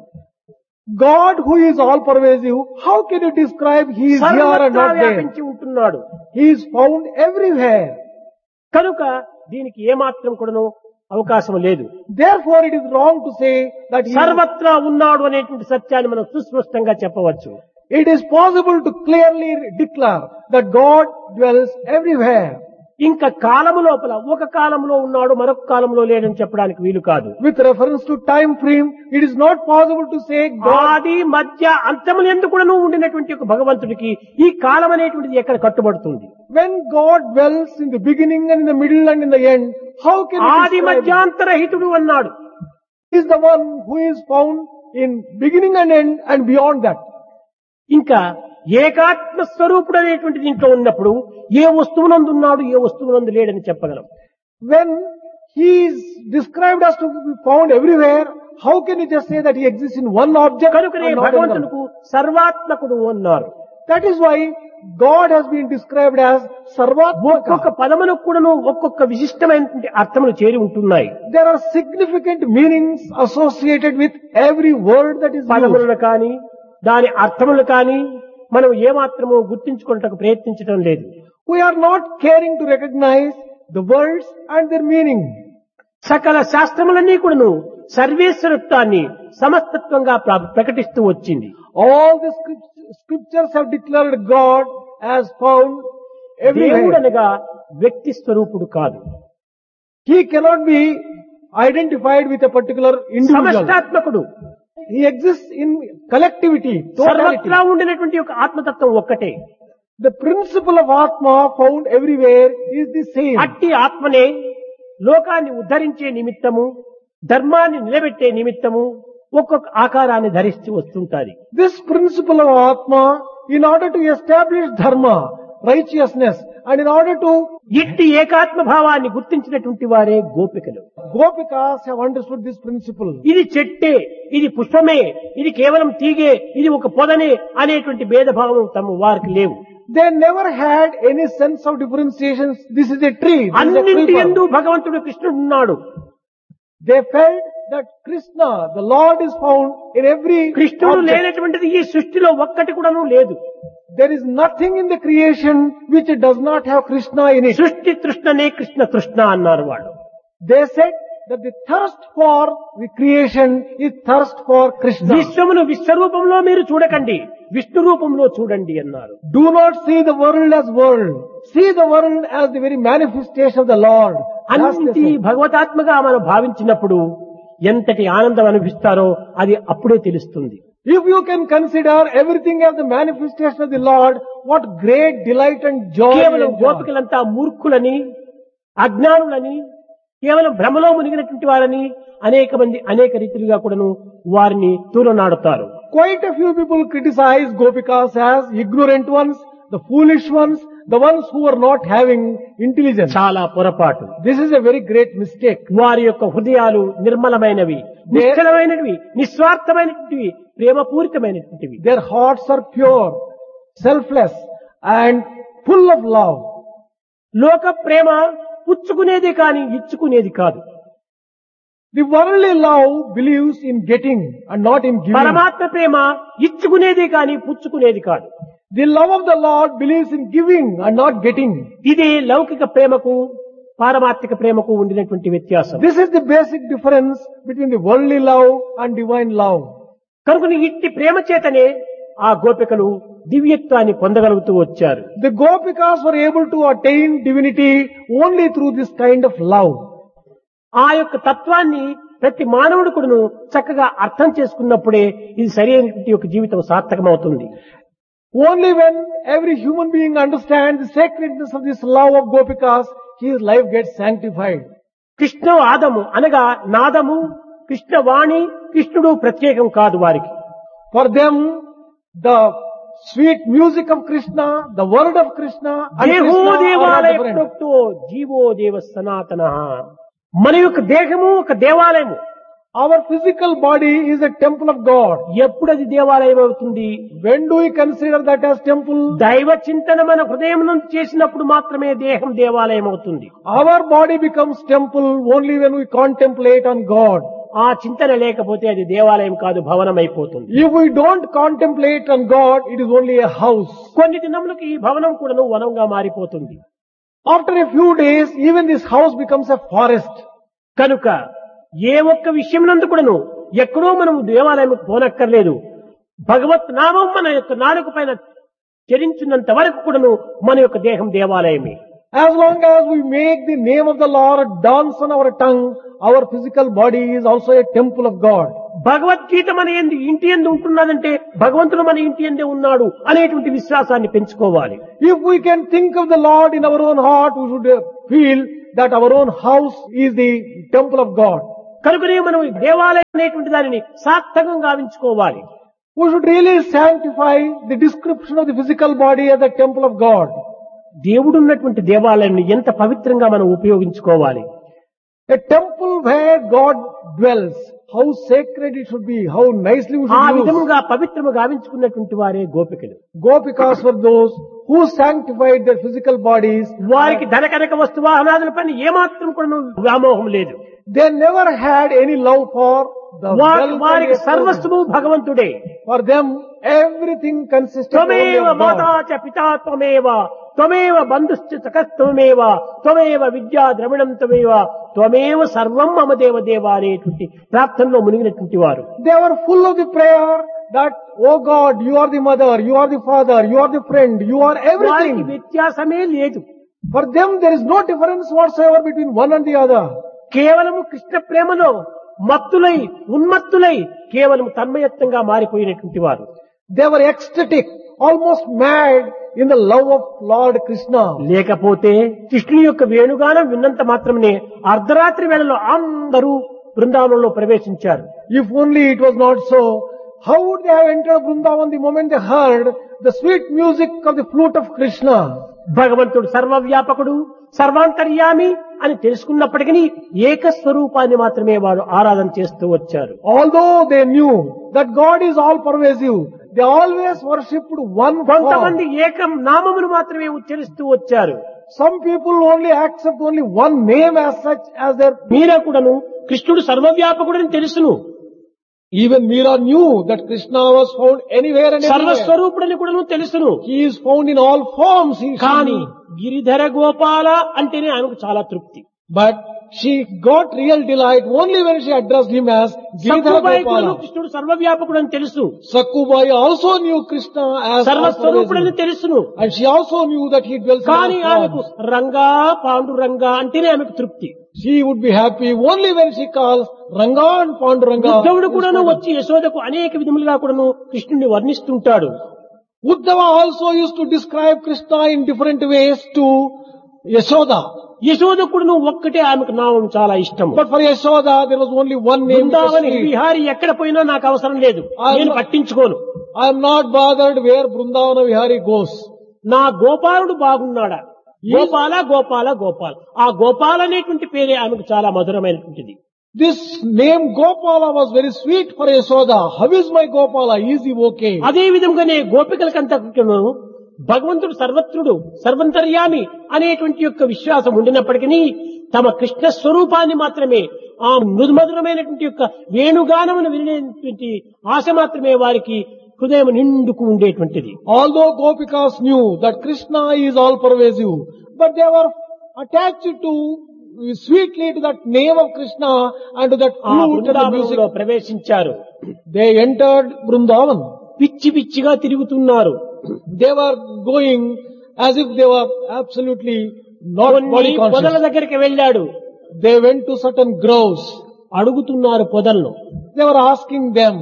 B: God who is all pervasive, how can you describe He is here and
A: సర్వత్రా
B: not there?
A: వ్యాపించి ఉంటున్నాడు.
B: He is found everywhere.
A: కనుక దీనికి ఏమాత్రం కూడాను అవకాశం లేదు.
B: Therefore it is wrong to say that He is.
A: సర్వత్రా ఉన్నాడు అనేటువంటి సత్యాన్ని మనం సుస్పష్టంగా చెప్పవచ్చు.
B: It is possible to clearly declare that God dwells everywhere.
A: ఇంకా కాలము లోపల ఒక కాలంలో ఉన్నాడు మరొక కాలంలో లేడని చెప్పడానికి వీలు కాదు.
B: With reference to time frame, it is not possible to say God.
A: ఆది మధ్య అంతములందు కూడాను ఉండినటువంటి ఒక భగవంతుడికి ఈ కాలం అనేటువంటిది ఎక్కడ కట్టుబడుతుంది?
B: When God dwells in the beginning and in the middle and in the end, how can you
A: ఆది
B: describe him?
A: మధ్యాంతరహితుడు అన్నాడు.
B: He is the one who is found in beginning and end and beyond that.
A: ఇంకా ఏకాత్మ స్వరూపుడు అనేటువంటి దీంట్లో ఉన్నప్పుడు ఏ వస్తువునందు ఉన్నాడు, ఏ వస్తువునందు లేడని చెప్పగలం.
B: When he is described as to be found everywhere, how can you just say that he exists in one object
A: కనుకనే
B: and not another?
A: భగవంతునికి సర్వాత్మకుడు అన్నారు.
B: That is why God has been described as
A: ఒక్కొక్క
B: Sarvatmaka.
A: పదములకు కూడాను ఒక్కొక్క విశిష్టమైనటువంటి అర్థములు చేరి ఉంటున్నాయి.
B: There are significant meanings associated with every word that is used.
A: పదములను కానీ దాని అర్థములు కానీ మనం ఏమాత్రము గుర్తించుకున్నటకు ప్రయత్నించడం లేదు.
B: We are not caring to recognize the words and their meaning.
A: సకల శాస్త్రములన్నీ కూడాను సర్వేశ్వరత్వాన్ని సమస్తత్వంగా ప్రకటిస్తూ వచ్చింది.
B: All the scriptures have declared God as found
A: దేవుడు
B: everywhere.
A: అనగా వ్యక్తి స్వరూపుడు కాదు,
B: He cannot be identified with a particular individual.
A: సమష్టాత్మకుడు.
B: He exists in collectivity, totality.
A: సర్వత్రా ఉండినటువంటి ఒక ఆత్మతత్వం ఒక్కటే.
B: The principle of Atma found everywhere is the same.
A: అట్టి ఆత్మనే లోకాన్ని ఉద్ధరించే నిమిత్తము, ధర్మాన్ని నిలబెట్టే నిమిత్తము ఒక్కొక్క ఆకారాన్ని ధరిస్తూ వస్తుంటాది.
B: This principle of Atma, in order to establish dharma, righteousness, and in order to
A: ఇట్టి ఏకాత్మ భావాన్ని గుర్తించినటువంటి వారే గోపికలు.
B: Gopikas have understood this principle.
A: ఇది చెట్టే, ఇది పుష్పమే, ఇది కేవలం తీగే, ఇది ఒక పొదనే అనేటువంటి భేదభావం తమ వారికి లేవు.
B: They never had any sense of differentiations. This is a tree. This is a
A: అన్నింటి
B: creeper.
A: యందు భగవంతుడు కృష్ణుడు ఉన్నాడు.
B: They felt that Krishna, the Lord, is found in every
A: కృష్ణుడు
B: object.
A: లేనటువంటిది ఈ సృష్టిలో ఒక్కటి కూడాను లేదు.
B: There is nothing in the creation which does not have Krishna in it.
A: సృష్టి తృష్ణనే కృష్ణ తృష్ణ అన్నారు వాళ్ళు.
B: They said that the thirst for the creation is thirst for Krishna.
A: విశ్వమును విశ్వరూపంలో మీరు చూడకండి, విష్ణు రూపంలో చూడండి అన్నారు.
B: Do not see the world as world. See the world as the very manifestation of the Lord. That's the
A: అన్నింటి
B: thing.
A: భగవతాత్మగా మనం భావించినప్పుడు ఎంతటి ఆనందం అనిపిస్తారో అది అప్పుడే తెలుస్తుంది.
B: If you can consider everything as the manifestation of the Lord, what great delight and joy.
A: కేవలం
B: and joy.
A: గోపికలంతా మూర్ఖులని, అజ్ఞానులని, కేవలం భ్రమలో మునిగినటువంటి వారని అనేక మంది అనేక రీతిలుగా కూడాను వారిని తూలనాడుతారు.
B: Quite a few people criticize Gopikas as ignorant ones, the foolish ones, the ones who are not having intelligence.
A: చాలా పొరపాటు.
B: This is a very great mistake.
A: వారి యొక్క హృదయాలు నిర్మలమైనవి, నిశ్చలమైనవి, నిస్వార్థమైనటువంటివి, ప్రేమపూరితమైనటువంటివి.
B: Their hearts are pure, selfless, and full of love.
A: లోక ప్రేమ పుచ్చుకునేది కాని ఇచ్చుకునేది కాదు.
B: The worldly love believes in getting and not in giving.
A: పరమాత్మ ప్రేమ ఇచ్చుకునేది కాని పుచ్చుకునేది కాదు.
B: The love of the Lord believes in giving and not getting.
A: ఇది లౌకిక ప్రేమకు పారమార్థిక ప్రేమకు ఉండినటువంటి వ్యత్యాసం.
B: This is the basic difference between the worldly love and divine love.
A: కనుక ఇట్టి ప్రేమ చేతనే ఆ గోపికలు దివ్యత్వాన్ని పొందగలుగుతూ వచ్చారు.
B: The Gopikas were able to attain divinity only through this kind of love.
A: ఆ యొక్క తత్వాన్ని ప్రతి మానవుడు కూడాను చక్కగా అర్థం చేసుకున్నప్పుడే ఇది సరైనటువంటి ఒక జీవితం సార్థకమవుతుంది.
B: Only when every human being understands the sacredness of this love of Gopikas, his life gets sanctified.
A: Krishna ఆదము అనగా నాదము, కృష్ణవాణి, కృష్ణుడు ప్రత్యేకం కాదు వారికి.
B: For them, the sweet music of Krishna, the word of Krishna, and
A: దేహో
B: Krishna are
A: దేవాలయ
B: different.
A: ప్రోక్తో GO దేవ సనాతన. మన యొక్క దేహము ఒక దేవాలయము.
B: Our physical body is a temple of God.
A: ఎప్పుడు అది దేవాలయం అవుతుంది?
B: When do we consider that as temple?
A: దైవ చింతన మన హృదయం నుంచి చేసినప్పుడు మాత్రమే దేహం దేవాలయం అవుతుంది.
B: Our body becomes temple only when we contemplate on God.
A: ఆ చింతన లేకపోతే అది దేవాలయం కాదు, భవనం అయిపోతుంది.
B: If we don't contemplate on God, it is only a house.
A: కొన్ని దినములకు ఈ భవనం కూడా వనంగా మారిపోతుంది.
B: After a few days, even this house becomes a forest.
A: కనుక ఏ ఒక్క విషయం నందు కూడాను ఎక్కడో మనం దేవాలయం పోనక్కర్లేదు. భగవత్ నామం మన యొక్క నాలుక పైన చరించినంత వరకు కూడాను మన యొక్క దేహం దేవాలయమే.
B: As long as we make the name of the Lord dance on our tongue, our physical body is also a temple of God.
A: Bhagavad Gita మన ఇంటి యందు ఉంటున్నదంటే భగవంతుడు మన ఇంటి యందే ఉన్నాడు అనేటువంటి విశ్వాసాన్ని పెంచుకోవాలి.
B: If we can think of the Lord in our own heart, we should feel that our own house is the temple of God.
A: కనుకనే మనం దేవాలయం అనేటువంటి దానిని సార్థకంగా గావించుకోవాలి.
B: We should really sanctify the description of the physical body as the temple of God.
A: దేవుడున్నటువంటి దేవాలయాన్ని ఎంత పవిత్రంగా మనం ఉపయోగించుకోవాలి.
B: A temple where God dwells, how sacred it should be, how nicely we
A: ఆ
B: should use.
A: విధముగా పవిత్రము గావించుకున్నటువంటి వారే గోపికలు.
B: Gopikas were those who sanctified their physical bodies.
A: వారికి ధనకనక వస్తువాహనాదుల పైన ఏమాత్రం కూడా వ్యామోహం లేదు.
B: They never had any love for the wealth
A: వారికి
B: and the
A: సర్వస్వము భగవంతుడే.
B: For them, everything consisted only
A: త్వమేవ
B: of
A: మాతా
B: God.
A: చ పితా త్వమేవ త్వమేవ బంధుశ్చ సఖత్వమేవ త్వమేవ విద్యా ద్రవిణం త్వమేవ త్వమేవ సర్వం మమ దేవ దేవ అనేటువంటి ప్రార్థనలో మునిగినటువంటి వారు.
B: They were full of the prayer that, oh God, you are the mother, you are the father, you are the friend, you are
A: వారికి
B: everything.
A: వ్యత్యాసమే లేదు.
B: For them, there is no difference whatsoever between one and the other.
A: కేవలము కృష్ణ ప్రేమలో మత్తులై ఉన్మత్తులై కేవలం తన్మయత్వంగా మారిపోయినటువంటి వారు.
B: They were ecstatic, almost mad in the love of Lord Krishna.
A: లేకపోతే కృష్ణుని యొక్క వేణుగానం విన్నంత మాత్రమే అర్ధరాత్రి వేళలో అందరూ బృందావనంలో ప్రవేశించారు.
B: If only it was not so, how would they have entered Vrindavan the moment they heard the sweet music of the flute of Krishna?
A: భగవంతుడు సర్వవ్యాపకుడు సర్వాంతర్యామి అని తెలుసుకున్నప్పటికీ ఏకస్వరూపాన్ని మాత్రమే వారు ఆరాధన చేస్తూ వచ్చారు.
B: Although they knew that God is all pervasive, they always worshipped one form.
A: కొంతమంది ఏకం నామమును మాత్రమే ఉచ్చరిస్తూ వచ్చారు.
B: Some people only accept only one name as such as their.
A: మీరా కూడాను కృష్ణుడు సర్వవ్యాపకుడని తెలుసును.
B: Even Meera knew that Krishna was found anywhere and everywhere.
A: సర్వస్వరూపుడని కూడాను తెలుసును.
B: He is found in all forms.
A: కానీ గిరిధర గోపాల అంటేనే ఆమెకు చాలా తృప్తి.
B: But she got real delight only when she addressed him as Giridhara
A: Sakkubai కూడాను
B: Gopala.
A: కృష్ణుడు సర్వవ్యాపకుడని తెలుసు.
B: Sakkubai also knew Krishna as
A: సర్వస్వరూపుడని
B: all-pervasive.
A: తెలుసును.
B: And she also knew that he dwells in
A: కానీ
B: all
A: ఆమెకు
B: forms.
A: రంగా పాండురంగా అంటేనే ఆమెకు తృప్తి.
B: She would be happy only when she calls Ranga and Panduranga.
A: ఉద్ధవుడు కూడాను వచ్చి యశోదకు అనేక విధములుగా కూడాను కృష్ణుని వర్ణిస్తుంటాడు.
B: Uddhava also used to describe Krishna in different ways to Yashoda.
A: Yashoda కూడాను ఒక్కటే ఆమెకు నామం చాలా ఇష్టం.
B: But for Yashoda, there was only one name. which was
A: Brindavani
B: sweet.
A: Vihari ఎక్కడ పోయినా నాకు అవసరం లేదు, నేను పట్టించుకోను.
B: I am not bothered where Vrindavana Vihari goes.
A: నా గోపాలుడు బాగున్నాడా, గోపాల గోపాల గోపాల, ఆ గోపాల అనేటువంటి పేరే ఆమెకు చాలా మధురమైనటువంటిది.
B: This name Gopala was very sweet for Yashoda. How is my Gopala? Is he okay?
A: అదే విధంగానే గోపికలకంతా భగవంతుడు సర్వత్రుడు సర్వంతర్యామి అనేటువంటి యొక్క విశ్వాసం ఉండినప్పటికీ తమ కృష్ణ స్వరూపాన్ని మాత్రమే, ఆ మృదుమధురమైనటువంటి యొక్క వేణుగానమును వినేటువంటి ఆశ మాత్రమే వారికి హృదయం నిండుకు ఉండేటువంటిది.
B: Although Gopikas knew that Krishna is all pervasive, but they were attached to sweetly to that name of Krishna and to that
A: ఆ
B: flute and the
A: బృందావనంలో
B: music.
A: ప్రవేశించారు.
B: They entered Vrindavan.
A: పిచ్చి పిచ్చిగా తిరుగుతున్నారు.
B: They were going as if they were absolutely not
A: కొన్ని
B: body
A: పొదల
B: conscious.
A: దగ్గరికి వెళ్ళాడు.
B: They went to certain groves.
A: అడుగుతున్నారు పొదలను.
B: They were asking them,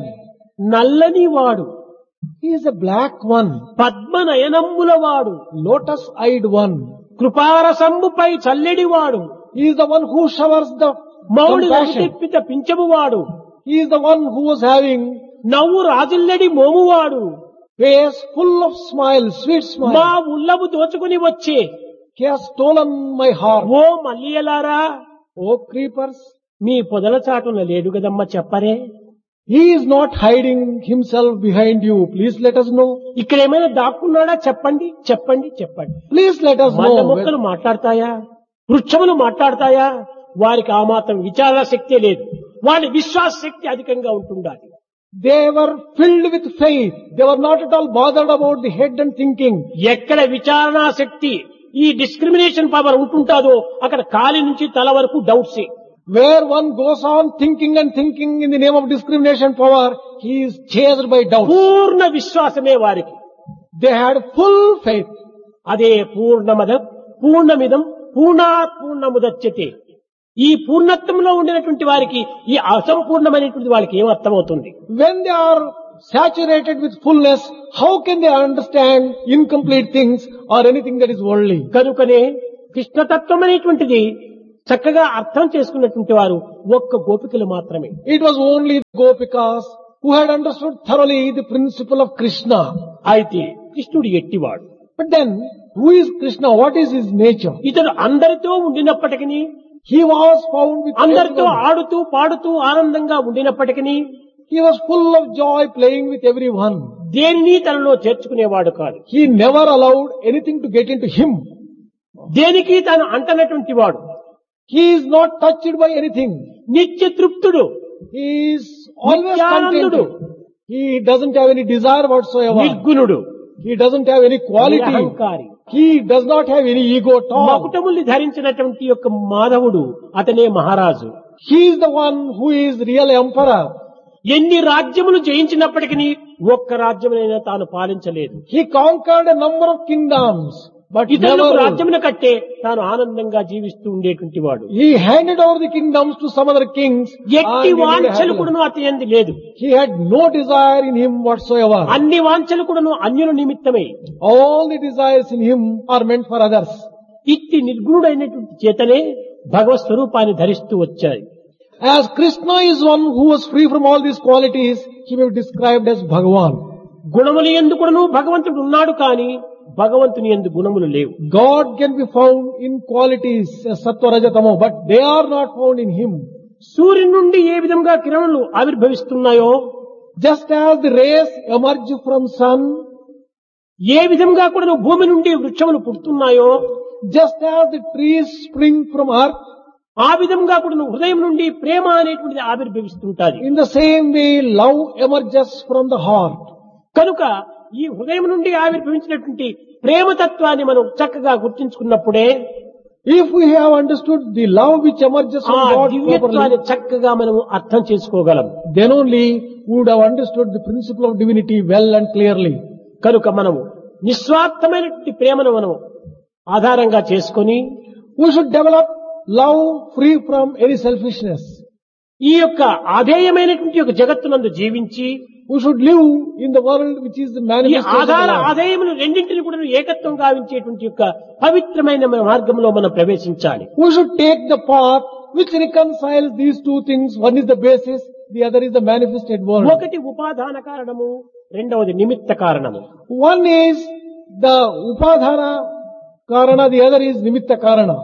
A: నల్లని వాడు,
B: he is a black one,
A: పద్మనయనంబుల వాడు,
B: lotus-eyed one.
A: కృపారసంబుపై చల్లెడివాడు,
B: He is the one who showers the
A: మౌడి
B: compassion.
A: తెప్పిత పింఛమువాడు,
B: He is the one who was having
A: నవ్వు రాజిల్లెడి మోమువాడు,
B: face full of smiles, sweet
A: మా
B: smile.
A: ఉల్లము దోచుకుని వచ్చే
B: He has stolen my heart.
A: Oh మల్లియలారా,
B: Oh creepers,
A: మీ పొదల చాటున లేడు గదమ్మ చెప్పరే.
B: he is not hiding himself behind you. Please let us know.
A: ఇక్కడ ఏమైనా దాక్కున్నాడా చెప్పండి చెప్పండి చెప్పండి.
B: Please let us
A: మధ్య
B: know.
A: మొక్కలు మాట్లాడతాయా, వృక్షములు మాట్లాడతాయా? వారికి ఆ మాత్రం విచార శక్తే లేదు, వారి విశ్వాస శక్తి అధికంగా ఉంటుండాలి.
B: They were filled with faith. They were not at all bothered about the head and thinking.
A: ఎక్కడ విచారణా శక్తి, ఈ డిస్క్రిమినేషన్ పవర్ ఉంటుంటాదో అక్కడ కాలి నుంచి తల వరకు డౌట్సే.
B: Where one goes on thinking and thinking in the name of discrimination power, he is chased by doubt.
A: పూర్ణ విశ్వాసమే వారికి.
B: They had full faith.
A: అదే పూర్ణమదం పూర్ణమిదం పూర్ణాత్ పూర్ణముదచ్యతే. ఈ పూర్ణత్వంలో ఉండినటువంటి వారికి ఈ అసంపూర్ణమైనటువంటి వాళ్ళకి ఏం అర్థమవుతుంది?
B: When they are saturated with fullness, how can they understand incomplete things or anything that is worldly?
A: కనుకనే కృష్ణతత్వం అనేటువంటిది చక్కగా అర్థం చేసుకున్నటువంటి వారు ఒక్క గోపికలు మాత్రమే.
B: It was only the Gopikas who had understood thoroughly the principle of Krishna.
A: అయితే కృష్ణుడు ఎట్టివాడు?
B: But then, who is Krishna? What is his nature?
A: ఇతడు అందరితో ఉండినప్పటికీ,
B: He was found with
A: అందరితో
B: everyone.
A: ఆడుతూ పాడుతూ ఆనందంగా ఉండినప్పటికీ
B: He was full of joy playing with everyone.
A: దేనిని తనలో చేర్చుకునేవాడు కాదు.
B: He never allowed anything to get into him.
A: దేనికి తాను అంటనటువంటి వాడు.
B: He is not touched by anything.
A: నిత్య తృప్తుడు,
B: He is always
A: నిత్యానందుడు,
B: contented. He doesn't have any desire whatsoever.
A: నిర్గుణుడు,
B: He doesn't have any quality.
A: నిరహంకారి.
B: He does not have any ego at all.
A: మకుటముల్ని ధరించినటువంటి యొక్క మాధవుడు అతనే మహారాజు.
B: He is the one who is real emperor.
A: ఎన్ని రాజ్యములు జయించినప్పటికీ ఒక్క రాజ్యమునైనా తాను పాలించలేదు.
B: He conquered a number of kingdoms, but
A: ఇతరులకు
B: never.
A: రాజ్యమును కట్టే తాను ఆనందంగా జీవిస్తూ ఉండేటువంటి వాడు.
B: He handed over the kingdoms to some other kings.
A: ఎట్టి
B: and he
A: వాంఛలు
B: lived happily.
A: కూడాను అతని లేదు.
B: He had no desire in him whatsoever.
A: అన్ని వాంఛలు కూడాను అన్యుల నిమిత్తమే.
B: All the desires in him are meant for others.
A: ఇట్టి నిర్గుణుడైనటువంటి చేతనే భగవత్ స్వరూపాన్ని ధరిస్తూ వచ్చాయి.
B: As Krishna is one who was free from all these qualities, he may be described as Bhagavan.
A: గుణములు యందు కూడాను భగవంతుడు ఉన్నాడు కానీ భగవంతుని యందు గుణములు లేవు.
B: God can be found in qualities as Sattva Raja Tamo, but they are not found in him.
A: సూర్యుని నుండి ఏ విధంగా కిరణాలు ఆవిర్భవిస్తున్నాయో,
B: Just as the rays emerge from sun,
A: ఏ విధంగా కూడా భూమి నుండి వృక్షములు పుడుతున్నాయో,
B: just as the trees spring from earth,
A: ఆ విధంగా కూడా హృదయం నుండి ప్రేమ అనేటువంటిది ఆవిర్భవిస్తుంటాది.
B: in the same way love emerges from the heart.
A: కనుక ఈ హృదయం నుండి ఆవిర్భవించినటువంటి ప్రేమతత్వాన్ని మనం చక్కగా గుర్తించుకున్నప్పుడే
B: If we have understood the love which emerges
A: ఆ
B: from God
A: దివ్యత్వాన్ని
B: properly,
A: చక్కగా మనం అర్థం చేసుకోగలం.
B: then only we would have understood the principle of divinity well and clearly.
A: కనుక మనము నిస్వార్థమైనటువంటి ప్రేమను మనం ఆధారంగా చేసుకొని
B: We should develop love free from any selfishness.
A: ఈ యొక్క ఆధేయమైనటువంటి యొక్క జగత్తునందు జీవించి
B: We should live in the world which is the
A: ఈ
B: manifestation of
A: ఆధార
B: the Lord.
A: ఆదాయములు రెండింటిని కూడా ఏకత్వం గావించేటువంటి యొక్క పవిత్రమైన మార్గంలో మనం ప్రవేశించాలి.
B: We should take the path which reconciles these two things. One is the basis, the other is the manifested world.
A: ఒకటి ఉపాదాన కారణము, రెండవది నిమిత్త కారణము.
B: One is the upadhana karana, the other is nimitta karana.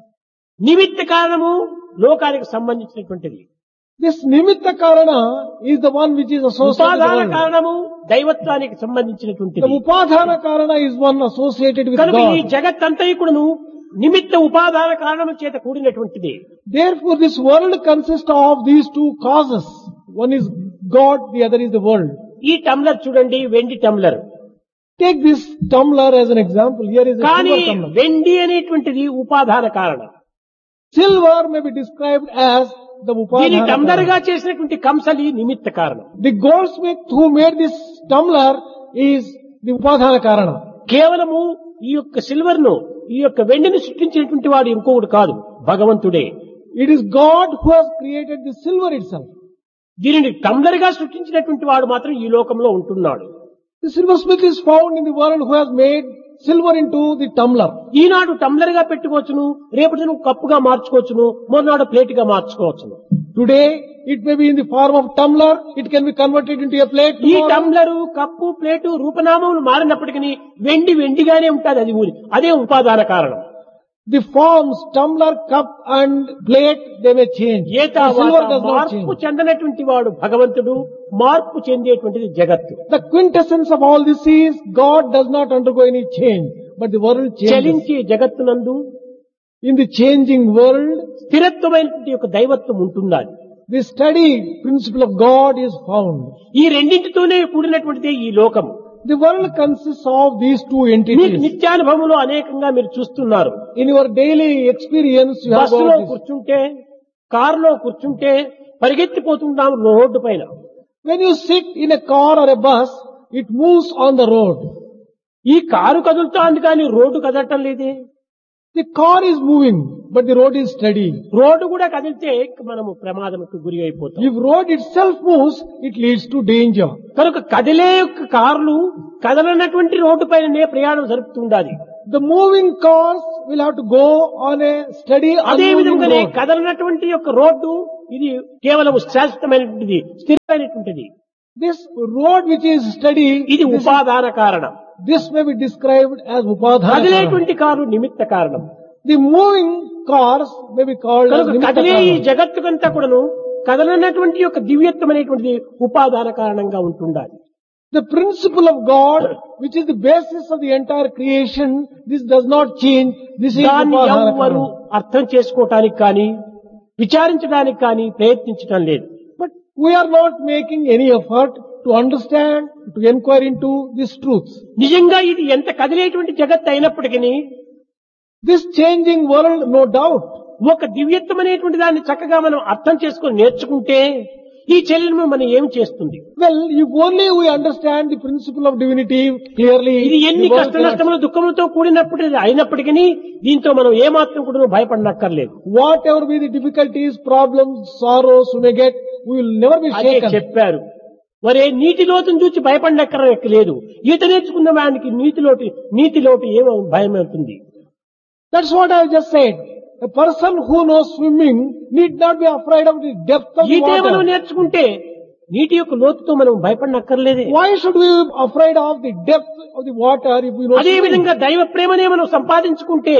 A: నిమిత్త కారణము లోకానికి సంబంధించినటువంటిది.
B: This nimitta karana is the one which is associated with
A: ఉపాదాన
B: the world.
A: కారణము దైవత్వానికి
B: The
A: సంబంధించినటువంటిది.
B: upadhana karana is one associated with
A: కనుక ఈ
B: God.
A: జగత్తంతయుకుడును నిమిత్త ఉపాదాన కారణము చేత కూడినటువంటిది.
B: Therefore this world consists of these two causes. One is God, the other is the world.
A: ఈ టంబ్లర్ చూడండి, వెండి tumbler.
B: Take this tumbler as an example. Here is a
A: కానీ
B: silver tumbler.
A: వెండి అనేటువంటిది ఉపాదాన కారణం.
B: Silver may be described as the
A: దీని
B: upadhana
A: tumbler గా
B: karana.
A: చేసినటువంటి కంసలి నిమిత్త కారణం.
B: The goldsmith who made this tumbler is the upadhana karana.
A: కేవలము ఈ యొక్క సిల్వర్ ను, ఈ యొక్క వెండిని సృష్టించినటువంటి వాడు ఇంకొకడు కాదు, భగవంతుడే.
B: It is God who has created the silver itself.
A: దీనిని టంబ్లర్ గా సృష్టించినటువంటి వాడు మాత్రం ఈ లోకంలో ఉంటున్నాడు.
B: The silversmith is found in the world who has made silver into the tumbler.
A: Eenadu tumbler గా పెట్టుకోవచ్చును, రేపటి నువ్వు కప్పుగా మార్చుకోవచ్చును, మొన్ననాడు ప్లేట్ గా మార్చుకోవచ్చును.
B: Today it may be in the form of tumbler, it can be converted into a plate.
A: ఈ
B: Tomorrow,
A: టంబ్లరు, cup, plate రూపనామములు మారినప్పటికీ వెండి వెండిగానే ఉంటుంది. అది అదే ఉపాదాన కారణం.
B: the forms, tumbler, cup and plate, they may change.
A: A
B: The silver does not
A: మార్పు
B: change.
A: చెందనటువంటి వాడు భగవంతుడు, మార్పు చెందేటువంటిది జగత్తు.
B: The quintessence of all this is God does not undergo any change, but the world changes.
A: చలించే జగత్తునందు
B: In the changing world,
A: స్థిరత్వమైనటువంటి యొక్క దైవత్వం ఉంటున్నది.
B: the steady principle of God is found.
A: ఈ రెండింటితోనే కూడినటువంటిదే ఈ లోకము.
B: The world consists of these two
A: మీకు
B: entities.
A: నిత్యానుభవంలో అనేకంగా మీరు చూస్తున్నారు.
B: In your daily experience, you have
A: బస్సులో
B: got this.
A: కూర్చుంటే, కారులో కూర్చుంటే పరిగెత్తిపోతుంటాం రోడ్డు పైన.
B: When you sit in a car or a bus, it moves on the road.
A: ఈ కారు కదులుతోంది కానీ రోడ్డు కదలటం లేదే.
B: The car is moving, but the road is steady.
A: Road కూడా కదిలితే మనము ప్రమాదంకు గురి అయిపోతాం.
B: If road itself moves, it leads to danger.
A: కనుక కదిలే యొక్క కార్లు కదలనటువంటి రోడ్డు పైననే ప్రయాణం జరుపుతుండాలి.
B: The moving cars will have to go on a steady,
A: అదే
B: unmoving
A: విధంగానే
B: road.
A: కదలనటువంటి యొక్క రోడ్డు ఇది కేవలం శాశ్వతమైనటువంటిది, స్థిరమైనటువంటిది.
B: This road which is steady,
A: ఇది ఉపాదాన కారణం.
B: this may be described as upadhana.
A: కదిలేటువంటి car నిమిత్త కారణం.
B: The moving cars may be called as
A: కనుక
B: nimitta
A: కదిలే ఈ
B: karanam.
A: జగత్తుకంతా కూడాను కదలనటువంటి యొక్క దివ్యత్వమైనటువంటిది ఉపాదాన కారణంగా ఉంటుండాలి.
B: The principle of God, which is the basis of the entire creation, this does not change. This is
A: దాన్ని
B: upadhana
A: ఎవ్వరూ
B: karanam.
A: అర్థం చేసుకోవటానికి కానీ విచారించడానికి కానీ ప్రయత్నించడం లేదు.
B: But we are not making any effort to understand, to inquire into these truths.
A: నిజంగా ఇది ఎంత కదిలేటువంటి జగత్ అయినప్పటికీ
B: This changing world, no doubt,
A: ఒక దివ్యత్వం అనేటువంటి దాన్ని చక్కగా మనం అర్థం చేసుకొని నేర్చుకుంటే ఈ చెల్లెలు మనం ఏం చేస్తుంది?
B: well, if only we understand the principle of divinity clearly,
A: ఇది ఎన్ని
B: the world
A: కష్ట
B: cannot-
A: నష్టములు దుఃఖములతో కూడినప్పుడు అయినప్పటికీ దీంతో మనం ఏమాత్రం కూడా భయపడనక్కర్లేదు.
B: whatever be the difficulties, problems, sorrows we may get, we will never be
A: అదే
B: shaken.
A: చెప్పారు. మరే నీటి లోతును చూసి భయపడనక్కర్లేదు. ఈత నేర్చుకున్న వానికి నీటి లోటు ఏమో భయం అవుతుంది.
B: That's what I just said. A person who knows swimming need not be afraid of the depth of the
A: ఈతే మనం
B: water.
A: నేర్చుకుంటే నీటి యొక్క లోతుతో మనం భయపడనక్కర్లేదే.
B: Why should we be afraid of the depth of the water if we know
A: అదే
B: swimming?
A: విధంగా దైవ ప్రేమనే మనం సంపాదించుకుంటే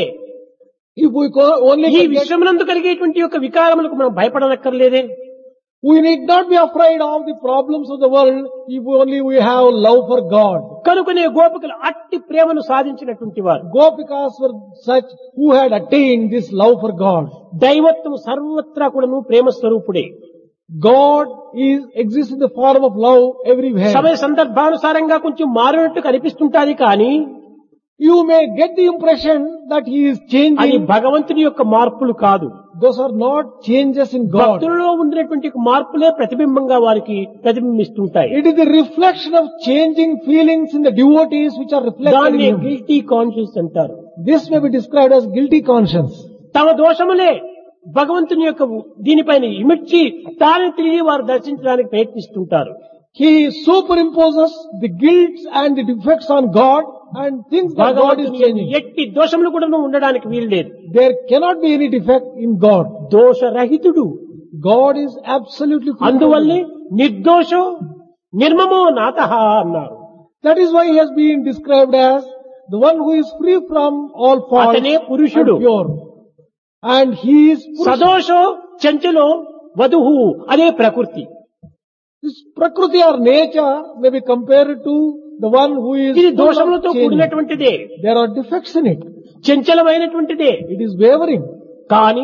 B: If we only
A: ఈ
B: can get,
A: విశ్వమునందు కలిగేటువంటి యొక్క వికారములకు మనం భయపడనక్కర్లేదే.
B: we need not be afraid of the problems of the world if only we have love for God.
A: కనుకనే గోపికలు అట్టి ప్రేమను సాధించినటువంటి వారు.
B: Gopikas were such who had attained this love for God.
A: దైవత్వం సర్వత్రా కూడాను ప్రేమ స్వరూపుడే.
B: God exists in the form of love everywhere.
A: సమయ సందర్భానుసారంగా కొంచెం మారినట్టు కనిపిస్తుంటాది కానీ
B: You may get the impression that He is
A: అది
B: changing.
A: భగవంతుని యొక్క మార్పులు కాదు.
B: Those are not changes in God.
A: భక్తులలో ఉండినటువంటి మార్పులే ప్రతిబింబంగా వారికి ప్రతిబింబిస్తుంటాయి.
B: It is the reflection of changing feelings in the devotees which are reflected in
A: దాన్ని
B: him.
A: గిల్టీ కాన్షియస్ అంటారు.
B: This may be described as guilty conscience.
A: తమ దోషములే భగవంతుని యొక్క దీనిపైన ఇమిడ్చి దానిని తిరిగి వారు దర్శించడానికి ప్రయత్నిస్తుంటారు.
B: He superimposes the guilts and the defects on God and thinks that God is
A: భగవంతుని
B: changing.
A: ఎట్టి దోషములు కూడా ఉండడానికి వీలు లేదు.
B: There cannot be any defect in God.
A: దోషరహితుడు.
B: God is absolutely free from
A: అందువల్లే
B: evil.
A: నిర్దోషో నిర్మమో నాతః అన్నారు.
B: That is why He has been described as the one who is free from all faults
A: అతనే పురుషుడు.
B: and pure. And He is Purusha.
A: సదోషో చంచలో వధువు అదే ప్రకృతి.
B: This Prakriti or nature may be compared to the one who is
A: ఇది
B: full of
A: దోషములతో
B: change.
A: కూడినటువంటిదే,
B: There are defects in it.
A: చంచలమైనటువంటిదే.
B: It is wavering.
A: కానీ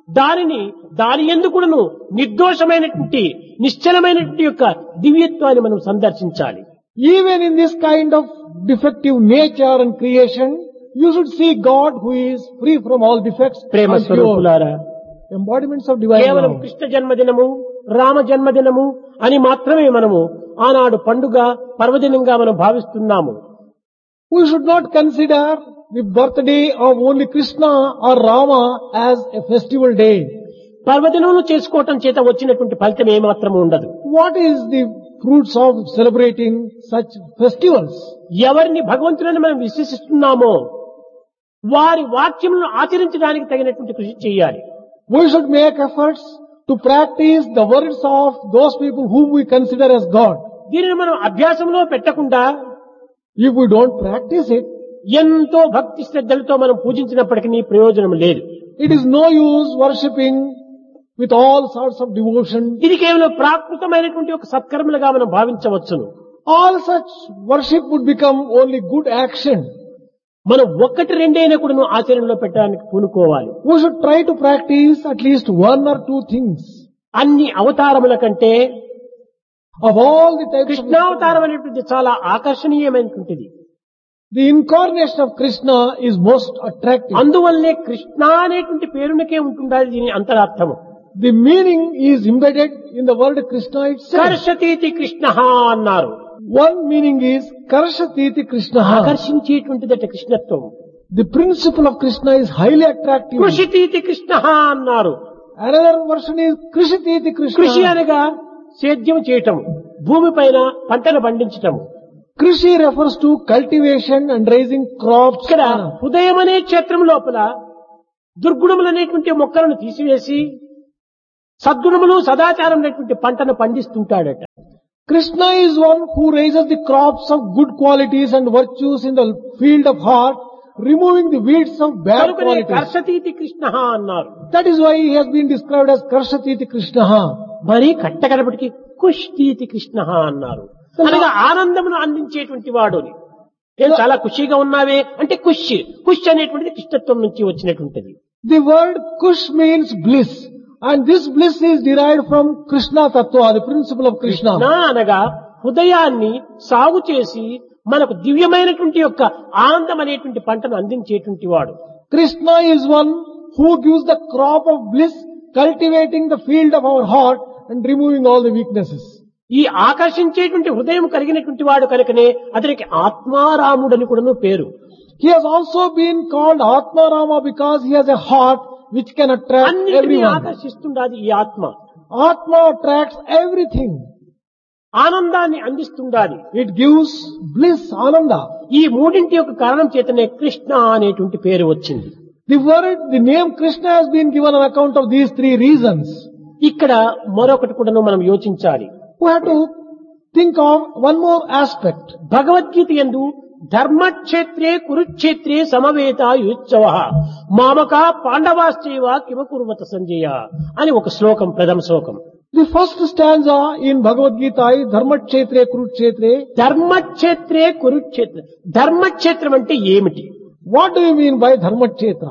A: దాని ఎందుకును నిర్దోషమైనటువంటి నిశ్చలమైనటువంటి యొక్క దివ్యత్వాన్ని మనం సందర్శించాలి.
B: Even in this kind of defective nature and creation, you should see God who is free from all defects
A: Prema
B: and pure.
A: స్వరూపులారా,
B: Embodiments of divine
A: కేవలం
B: love.
A: Krishna జన్మదినము Rama జన్మదినము అని మాత్రమే మనము ఆనాడు పండుగ పర్వదినంగా మనం భావిస్తున్నాము.
B: We should not consider the birthday of only Krishna or Rama as a festival day.
A: పర్వదినములు చేసుకోవటం చేత వచ్చినటువంటి ఫలితం ఏమాత్రం ఉండదు.
B: What is the fruits of celebrating such festivals?
A: ఎవరిని భగవంతులని మనం విశ్వసిస్తున్నామో వారి వాక్యములను ఆచరించడానికి తగినటువంటి కృషి చేయాలి.
B: We should make efforts to practice the words of those people whom we consider as God.
A: దీనిని మనం అభ్యాసంలో పెట్టకుండా
B: If we don't practice it,
A: ఎంతో భక్తి శ్రద్ధలతో మనం పూజించినప్పటికీ ప్రయోజనం లేదు.
B: it is no use worshipping with all sorts of devotion.
A: ఇది కేవలం ప్రాకృతమైనటువంటి ఒక సత్కర్మలుగా మనం భావించవచ్చును.
B: All such worship would become only good action.
A: మనం ఒక్కటి రెండైనా కూడా ఆచరణలో పెట్టడానికి పూనుకోవాలి.
B: We should try to practice at least one or two things.
A: అన్ని అవతారముల కంటే
B: Of all the types of
A: కృష్ణావతారం అనేటువంటి చాలా ఆకర్షణీయమైనటువంటిది.
B: the incarnation of Krishna is most attractive.
A: అందువల్లే కృష్ణ అనేటువంటి పేరునికే ఉంటుండాలి దీని అంతరార్థము.
B: The meaning is embedded in the word Krishna itself.
A: కర్షతీతి Krishna అన్నారు.
B: One meaning is Karashatiti Krishna.
A: ఆకర్షించేటువంటిదట కృష్ణత్వం.
B: The principle of Krishna is highly attractive.
A: కృషితీతి Krishna అన్నారు.
B: Another version is Krishititi
A: కృషి
B: Krishna.
A: అనగా సేద్యం చేయటం, భూమి పైన పంటలు పండించటం.
B: Krishi refers to cultivation and raising crops.
A: ఇక్కడ హృదయం అనే క్షేత్రం లోపల దుర్గుణములు అనేటువంటి మొక్కలను తీసివేసి సద్గుణములు సదాచారం అనేటువంటి పంటను పండిస్తుంటాడట.
B: Krishna is one who raises the crops of good qualities and virtues in the field of heart, removing the weeds of bad
A: కనుకనే
B: qualities.
A: కర్షతీతి కృష్ణ అన్నారు.
B: That is why he has been described as Karshititi Krishna.
A: మరి కట్టకడపటికి కుష్తీతి కృష్ణ అన్నారు. అనగా ఆనందమును అందించేటువంటి వాడు అని. నేను చాలా ఖుషిగా ఉన్నావే అంటే కుష్ అనేటువంటిది కృష్ణత్వం నుంచి వచ్చినటువంటిది.
B: The word Kush means bliss, and this bliss is derived from Krishna Tattva, the principle of Krishna.
A: నా అనగా హృదయాన్ని సాగు చేసి మనకు దివ్యమైనటువంటి యొక్క ఆనందం అనేటువంటి పంటను అందించేటువంటి వాడు.
B: Krishna is one who gives the crop of bliss, cultivating the field of our heart and removing all the weaknesses.
A: ఈ ఆకర్షించేటువంటి హృదయం కలిగినటువంటి వాడు కనుకనే అతనికి ఆత్మారాముడని కూడాను పేరు.
B: He has also been called Atma Rama because he has a heart which can attract
A: అన్నిటినీ
B: everyone.
A: ఆకర్షిస్తుండాది ఈ ఆత్మ.
B: Atma attracts everything.
A: ఆనందాన్ని అందిస్తుండాలి.
B: It gives bliss, ananda.
A: ఈ మూడింటి యొక్క కారణం చేతనే కృష్ణ అనేటువంటి పేరు వచ్చింది.
B: The name Krishna has been given on account of these three reasons.
A: ఇక్కడ మరొకటి కూడాను మనం యోచించాలి.
B: We have to think of one more aspect.
A: Bhagavad Gita యందు ధర్మక్షేత్రే కురుక్షేత్రే సమవేత యుత్సవ మామక పాండవాశ్చైవ కిమ కుర్వత సంజయ అని ఒక శ్లోకం, ప్రథమ శ్లోకం.
B: The first stanza in Bhagavad Gita is Dharmakshetre Kurukshetre.
A: ధర్మక్షేత్రే Kurukshetra. Dharmakshetram అంటే ఏమిటి?
B: What do you mean by Dharmakshetra?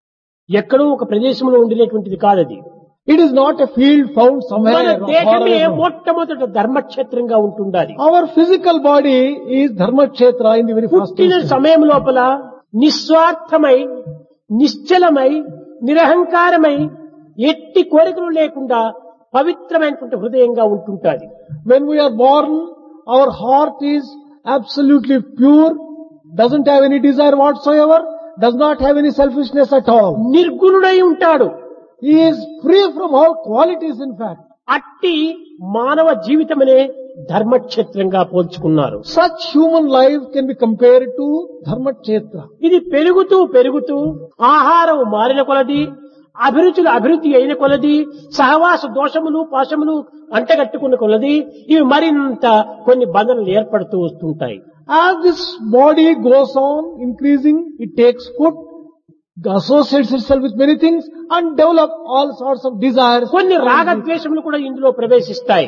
A: ఎక్కడో ఒక ప్రదేశంలో ఉండినటువంటిది కాదది.
B: It is not a field found
A: మన
B: somewhere.
A: దేహమే
B: Forever.
A: మొట్టమొదట ధర్మక్షేత్రంగా ఉంటుండాలి.
B: Our physical body is Dharmakshetra in the very first
A: పుట్టిన
B: instance.
A: సమయం లోపల నిస్వార్థమై, నిశ్చలమై, నిరహంకారమై, ఎట్టి కోరికలు లేకుండా పవిత్రమైనటువంటి హృదయంగా ఉంటుంటాది.
B: When we are born, our heart is absolutely pure, doesn't have any desire whatsoever, does not have any selfishness at all.
A: నిర్గుణుడై ఉంటాడు.
B: He is free from all qualities, in fact.
A: అట్టి మానవ జీవితమనే ధర్మక్షేత్రంగా పోల్చుకున్నారు.
B: Such human life can be compared to Dharmakshetra.
A: ఇది పెరుగుతూ పెరుగుతూ ఆహారం మారిన కొలది, అభిరుచులు అభివృద్ధి అయిన కొలది, సహవాస దోషములు పాశములు అంటగట్టుకున్న కొలది ఇవి మరింత కొన్ని బంధనలు ఏర్పడుతూ వస్తుంటాయి.
B: As this body goes on increasing, it takes food, associates itself with many things and develop all sorts of desires.
A: కొన్ని రాగద్వేషములు కూడా ఇందులో ప్రవేశిస్తాయి.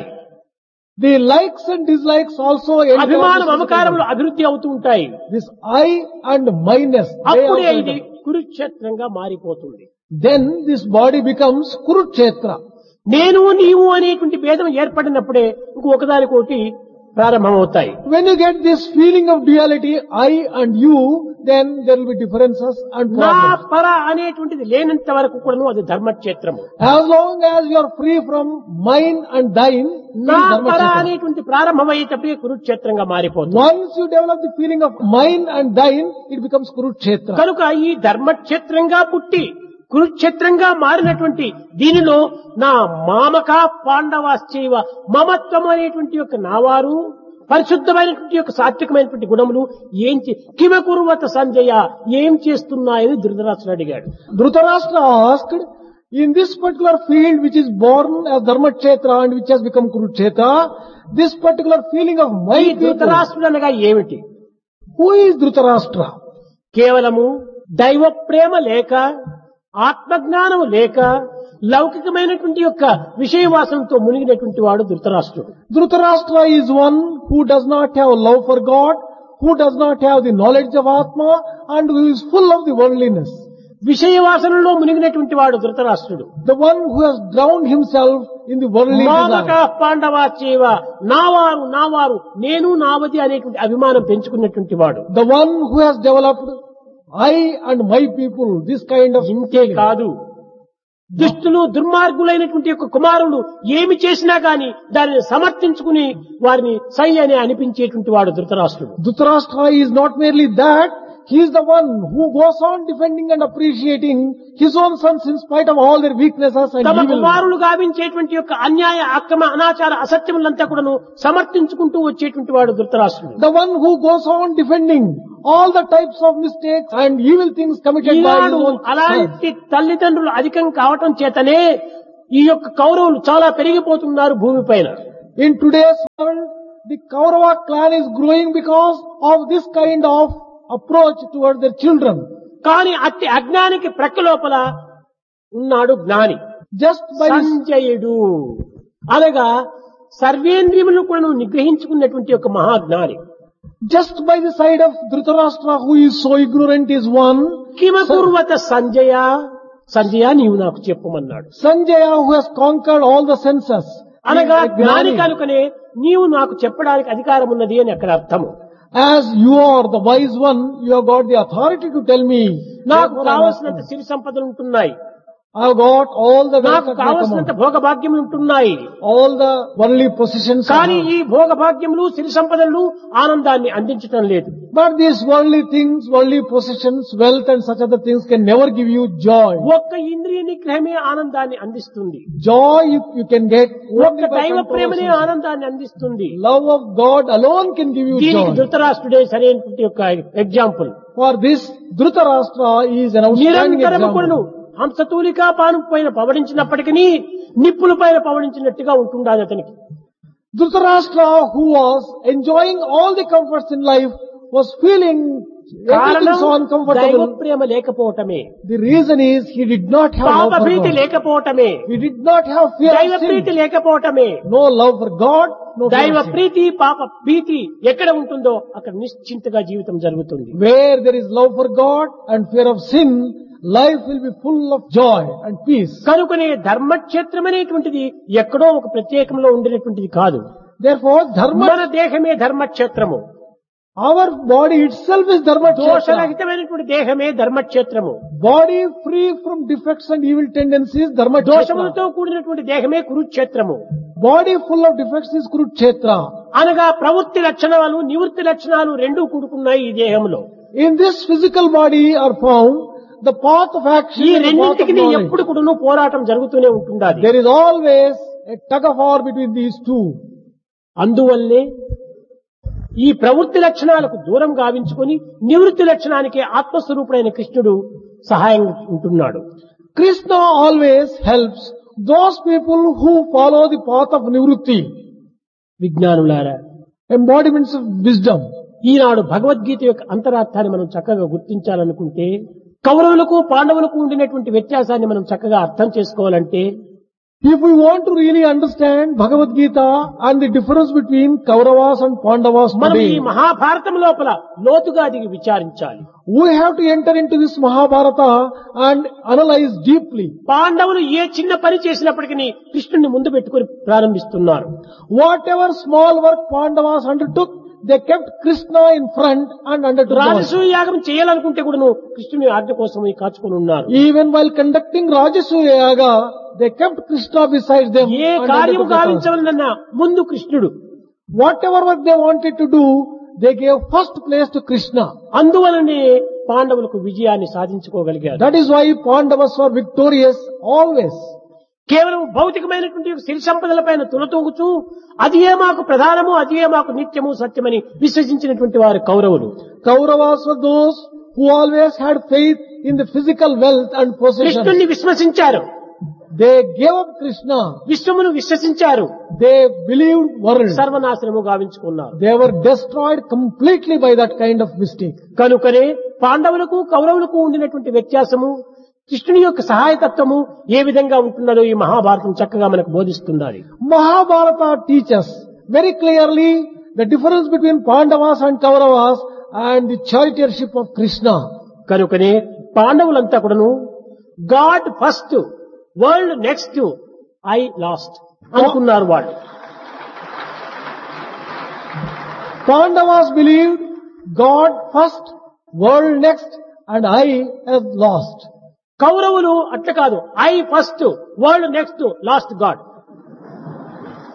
B: The likes and dislikes also enter
A: అభిమాన
B: this
A: మమకారములు
B: physical
A: అభివృద్ధి అవుతూ ఉంటాయి.
B: body. This I and myness, they
A: అప్పుడే
B: also
A: ఇది
B: enter.
A: కురుక్షేత్రంగా మారిపోతుంది.
B: Then this body becomes Kurukshetra.
A: నేను నీవు అనేటువంటి భేదం ఏర్పడినప్పుడే ఒకదానికొకటి ప్రారంభమవుతాయి.
B: When you get this feeling of duality, I and you, then there will be differences and
A: నా
B: problems.
A: పర అనేటువంటిది లేనంత వరకు కూడాను అది ధర్మక్షేత్రము.
B: As long as you are free from mine and thine, it
A: నా
B: is
A: పర
B: Dharmakshetra.
A: అనేటువంటి ప్రారంభమయ్యేటప్పుడే కురుక్షేత్రంగా మారిపోతుంది.
B: Once you develop the feeling of mine and thine, it becomes Kurukshetra.
A: కనుక ఈ ధర్మక్షేత్రంగా పుట్టి కురుక్షేత్రంగా మారినటువంటి దీనిలో నా మామక పాండవాశ్చైవ మమత్వం అనేటువంటి యొక్క నావారు పరిశుద్ధమైనటువంటి యొక్క సాత్వికమైనటువంటి గుణములు కిమ కుర్వత సంజయ ఏం చేస్తున్నాయని ధృతరాష్ట్రుడు అడిగాడు.
B: Dhritarashtra asked, in this particular field which is born as Dharmakshetra and which has become Kurukshetra, this particular feeling of my
A: ఈ
B: people,
A: ధృతరాష్ట్రుడు అనగా ఏమిటి?
B: who is Dhritarashtra?
A: కేవలము దైవ ప్రేమ లేక, ఆత్మజ్ఞానము లేక, లౌకికమైనటువంటి యొక్క విషయవాసంతో మునిగినటువంటి వాడు ధృతరాష్ట్రుడు.
B: Dhritarashtra is one who does not have love for God, who does not have the knowledge of Atma, and who is full of the worldliness.
A: విషయవాసనలో మునిగినటువంటి వాడు ధృతరాష్ట్రుడు.
B: The one who has drowned himself in the worldly
A: మామక
B: desire.
A: పాండవాశ్చైవ నావారు నేను నావది అనేటువంటి అభిమానం పెంచుకున్నటువంటి వాడు.
B: The one who has developed I and my people, this kind of
A: ఇంతే కాదు, దుష్టులు దుర్మార్గులైనటువంటి యొక్క కుమారులు ఏమి చేసినా గాని దానిని సమర్థించుకుని వారిని సై అని అనిపించేటువంటి వాడు ధృతరాష్ట్రుడు.
B: Dhritarashtra is not merely that, he is the one who goes on defending and appreciating his own sons in spite of all their weaknesses and
A: తమ
B: evil.
A: కుమారులు గావించేటువంటి యొక్క అన్యాయ అక్రమ అనాచార అసత్యములంతా కూడాను సమర్థించుకుంటూ వచ్చేటువంటి వాడు ధృతరాష్ట్రుడు.
B: The one who goes on defending all the types of mistakes and evil things committed by his
A: Eenadu
B: own sons.
A: అలాంటి తల్లిదండ్రులు అధికం కావటం చేతనే ఈ యొక్క కౌరవులు చాలా పెరిగిపోతున్నారు భూమిపైన.
B: In today's world, the Kaurava clan is growing because of this kind of approach towards their children.
A: కానీ అట్టి అజ్ఞానికి ప్రక్క లోపల ఉన్నాడు జ్ఞాని
B: Just by this,
A: సంజయుడు అనగా సర్వేంద్రియములను కూడా నిగ్రహించుకున్నటువంటి ఒక మహాజ్ఞాని.
B: just by the side of Dhritarashtra, who is so ignorant, is one.
A: కిమకుర్వత Sanjaya, Sanjaya నీవు నాకు చెప్పమన్నాడు.
B: Sanjaya, who has conquered all the senses.
A: అనగా
B: He is a
A: జ్ఞాని
B: జ్ఞాని.
A: కనుకనే నీవు నాకు చెప్పడానికి అధికారం ఉన్నది అని అక్కడ అర్థము.
B: As you are the wise one, you have got the authority to tell me.
A: నాకు
B: Therefore, I am
A: కావలసినంత
B: asking.
A: సిరి సంపదలు ఉంటున్నాయి,
B: I have got all the wealth
A: నాకు
B: at my
A: కావలసినంత
B: command,
A: భోగభాగ్యములు ఉంటున్నాయి.
B: all the worldly possessions. I
A: కానీ
B: have.
A: ఈ భోగభాగ్యములు సిరి సంపదలు ఆనందాన్ని అందించటం లేదు.
B: But these worldly things, worldly possessions, wealth and such other things can never give you joy.
A: ఒక్క ఇంద్రియ నిగ్రహమే ఆనందాన్ని అందిస్తుంది.
B: Joy you can get only
A: ఒక్క
B: by
A: దైవ
B: control of
A: ప్రేమనే
B: senses.
A: ఆనందాన్ని అందిస్తుంది.
B: Love of God alone can give you
A: దీనికి
B: joy.
A: ధృతరాష్ట్రుడే సరైనటువంటి యొక్క example.
B: For this, Dhritarashtra is an outstanding
A: నిరంతరము కూడాను
B: example.
A: హంసతూలికా పాను పైన పవడించినప్పటికీ నిప్పుల పైన పవడించినట్టుగా ఉంటుండాలి అతనికి.
B: Dhritarashtra, who was enjoying all the comforts in life, was feeling everything
A: కారణం
B: so
A: దైవ
B: uncomfortable.
A: Prema లేకపోవటమే,
B: The reason is he did not have love
A: పాప
B: for
A: భీతి
B: God.
A: లేకపోవటమే,
B: He did not have fear
A: దైవ
B: of sin.
A: Preethi లేకపోవటమే.
B: No love for God, no fear
A: దైవ
B: of sin.
A: ప్రీతి పాప భీతి ఎక్కడ ఉంటుందో అక్కడ నిశ్చింతగా జీవితం జరుగుతుంది.
B: Where there is love for God and fear of sin, life will be full of joy and peace.
A: కనుకనే ధర్మక్షేత్రం అనేటువంటిది ఎక్కడో ఒక ప్రత్యేకంలో ఉండినటువంటిది కాదు.
B: Therefore, dharma,
A: మన దేహమే ధర్మక్షేత్రము,
B: our body itself is dharma kshetra.
A: దోషరహితమైనటువంటి దేహమే ధర్మక్షేత్రము,
B: Body free from defects and evil tendencies, dharma kshetra.
A: దోషములతో కూడినటువంటి దేహమే కురుక్షేత్రము.
B: Body full of defects is kurukshetra.
A: అనగా ప్రవృత్తి లక్షణాలు నివృత్తి లక్షణాలు రెండూ కూడుకున్నాయి ఈ దేహంలో.
B: In this physical body are found the path of action
A: ఈ
B: and the path of
A: రెండింటికి
B: knowledge.
A: ఎప్పుడు కూడాను పోరాటం జరుగుతూనే ఉంటుండాలి.
B: There is always a tug of war between these two.
A: అందువల్లే ఈ ప్రవృత్తి లక్షణాలకు దూరం గావించుకొని నివృత్తి లక్షణానికి ఆత్మస్వరూపుడైన కృష్ణుడు సహాయంగా ఉంటున్నాడు.
B: Krishna always helps those people who follow the path of nivrutti,
A: విజ్ఞానులారా,
B: embodiments of wisdom.
A: ఈనాడు భగవద్గీత యొక్క అంతరార్థాన్ని మనం చక్కగా గుర్తించాలనుకుంటే, కౌరవులకు పాండవులకు ఉండినటువంటి వ్యత్యాసాన్ని మనం చక్కగా అర్థం చేసుకోవాలంటే,
B: If we want to really understand Bhagavad Gita and the difference between Kauravas and Pandavas
A: మనం ఈ
B: today,
A: మహాభారతం లోపల లోతుగా దిగి విచారించాలి.
B: we have to enter into this Mahabharata and analyze deeply.
A: పాండవులు ఏ చిన్న పని చేసినప్పటికీ కృష్ణుని ముందు పెట్టుకొని ప్రారంభిస్తున్నారు.
B: Whatever small work Pandavas undertook, they kept Krishna in front and undertook the work.
A: రాజసూయ యాగం చేయాలనుకుంటే కూడా కృష్ణుని ఆజ్ఞ కోసం కాచుకొని ఉన్నారు.
B: Even while conducting Rajasuya Yaga, they kept Krishna beside them.
A: A
B: and
A: కార్యము
B: undertook the task.
A: గావించవలనన్నా ముందు కృష్ణుడు.
B: Whatever work they wanted to do, they gave first place to Krishna.
A: అందువలనే పాండవులకు విజయాన్ని సాధించుకోగలిగారు.
B: That is why Pandavas were victorious always.
A: కేవలం భౌతికమైనటువంటి సిరి సంపదల పైన తులతూగుతూ అది ఏ మాకు ప్రధానము, అది ఏ మాకు నిత్యము సత్యమని విశ్వసించినటువంటి వారు కౌరవులు.
B: Kauravas were those who always had faith in the physical wealth and possessions.
A: కృష్ణుణ్ణి విశ్వసించారు,
B: They gave up Krishna.
A: విశ్వమును విశ్వసించారు,
B: They believed world.
A: సర్వనాశనము గావించుకున్నారు.
B: They were destroyed completely by that kind of mistake.
A: కనుకనే పాండవులకు కౌరవులకు ఉండినటువంటి వ్యత్యాసము, కృష్ణుని యొక్క సహాయతత్వము ఏ విధంగా ఉంటున్నదో ఈ మహాభారతం చక్కగా మనకు బోధిస్తున్నది.
B: Mahabharata teaches very clearly the difference between Pandavas and Kauravas and the charioteership of Krishna.
A: కనుకనే పాండవులంతా కూడాను God first, world next, I last అనుకున్నారు వాళ్ళు.
B: Pandavas believed God first, world next, and I have lost.
A: కౌరవులు అట్లా కాదు, I first, world next, last God.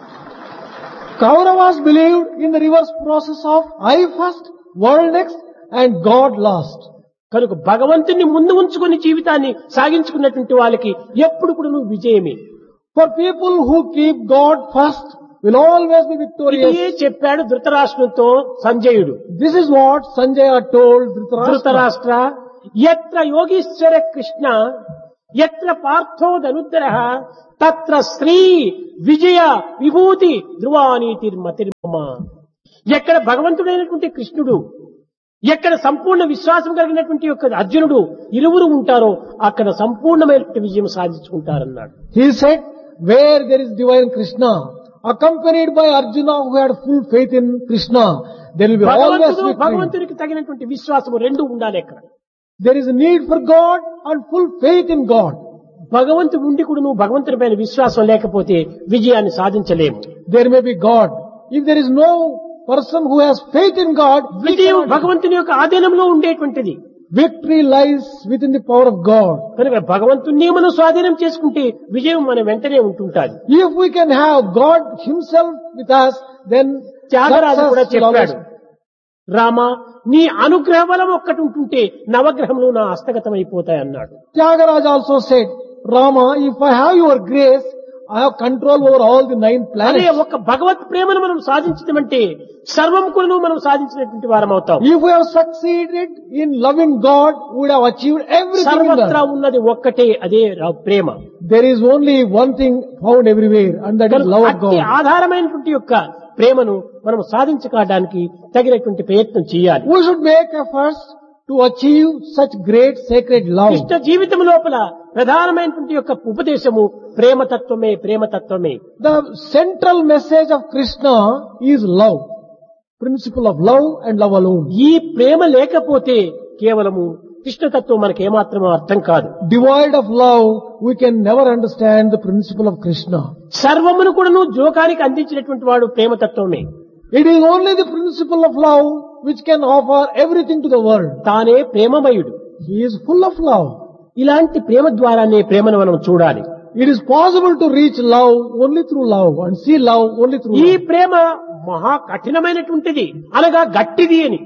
B: Kauravas believed in the reverse process of I first, world next, and God last.
A: కనుక భగవంతుని ముందు ఉంచుకుని జీవితాన్ని సాగించుకున్నటువంటి వాళ్ళకి ఎప్పుడు కూడా నువ్వు విజయమే.
B: For people who keep God first will always be
A: ఇదే
B: victorious.
A: చెప్పాడు ధృతరాష్ట్రంతో సంజయుడు.
B: This is what Sanjaya told Dhritarashtra.
A: Dhritarashtra యత్ర Yogeeshwara Krishna యత్ర పార్థో ధనుద్రః తత్ర శ్రీ విజయ విభూతి ధ్రువానీతిర్మతిర్మమ. ఎక్కడ భగవంతుడైనటువంటి కృష్ణుడు, ఎక్కడ సంపూర్ణ విశ్వాసం కలిగినటువంటి యొక్క అర్జునుడు ఇరువురు ఉంటారో అక్కడ సంపూర్ణమైనటువంటి విజయం సాధించుకుంటారన్నాడు.
B: He said, where there is divine Krishna, accompanied by Arjuna who had full faith in Krishna, there will be always victory.
A: భగవంతునికి తగినటువంటి విశ్వాసము రెండు ఉండాలి. ఎక్కడ
B: There is a need for God and full faith in God.
A: భగవంతుడు ఉండి కూడా నువ్వు భగవంతుని పైన విశ్వాసం లేకపోతే విజయాన్ని సాధించలేము.
B: There may be God. If there is no person who has faith in God,
A: విజయం భగవంతుని యొక్క ఆధీనంలో ఉండేటువంటిది.
B: victory lies within the power of God.
A: కనుక భగవంతుణ్ణి మనం స్వాధీనం చేసుకుంటే విజయం మన వెంటనే ఉంటుంటాది.
B: If we can have God himself with us, then
A: Tyagaraju కూడా
B: success will always.
A: చెప్పాడు, రామ నీ అనుగ్రహ బలం ఒక్కటి ఉంటుంటే నవగ్రహములు నా హస్తగతమైపోతాయి అన్నాడు.
B: Tyagaraja also said, Rama, if I have your grace, I have control over all the 9
A: అదే
B: planets.
A: ఒక భగవత్ ప్రేమను మనం సాధించడమంటే సర్వం కూడా మనం సాధించినటువంటి వారం అవుతాం.
B: If we have succeeded in loving God, we would have achieved everything in
A: సర్వత్రా
B: life.
A: ఉన్నది ఒక్కటే, అదే ప్రేమ.
B: There is only one thing found everywhere, and that is love of
A: అతి
B: God.
A: ఆధారమైనటువంటి యొక్క ప్రేమను మనం సాధించుకోవడానికి తగినటువంటి ప్రయత్నం చేయాలి.
B: We should make efforts to achieve such great sacred love.
A: ఇష్ట జీవితం లోపల ప్రధానమైనటువంటి యొక్క ఉపదేశము ప్రేమతత్వమే, ప్రేమతత్వమే.
B: The central message of Krishna is love. Principle of love and love alone.
A: ఈ ప్రేమ లేకపోతే కేవలము కృష్ణతత్వం మనకి ఏమాత్రమూ అర్థం కాదు.
B: Devoid of love, we can never understand the principle of Krishna.
A: సర్వమును కూడాను జోకానికి అందించినటువంటి వాడు ప్రేమతత్వమే.
B: It is only the principle of love which can offer everything to the world.
A: తానే ప్రేమమయుడు.
B: He is full of love.
A: ఇలాంటి ప్రేమ ద్వారానే ప్రేమను మనం చూడాలి.
B: It is possible to reach love only through love and see love only through
A: ఈ
B: love.
A: ప్రేమ మహా కఠినమైనటువంటిది, అనగా గట్టిది అని.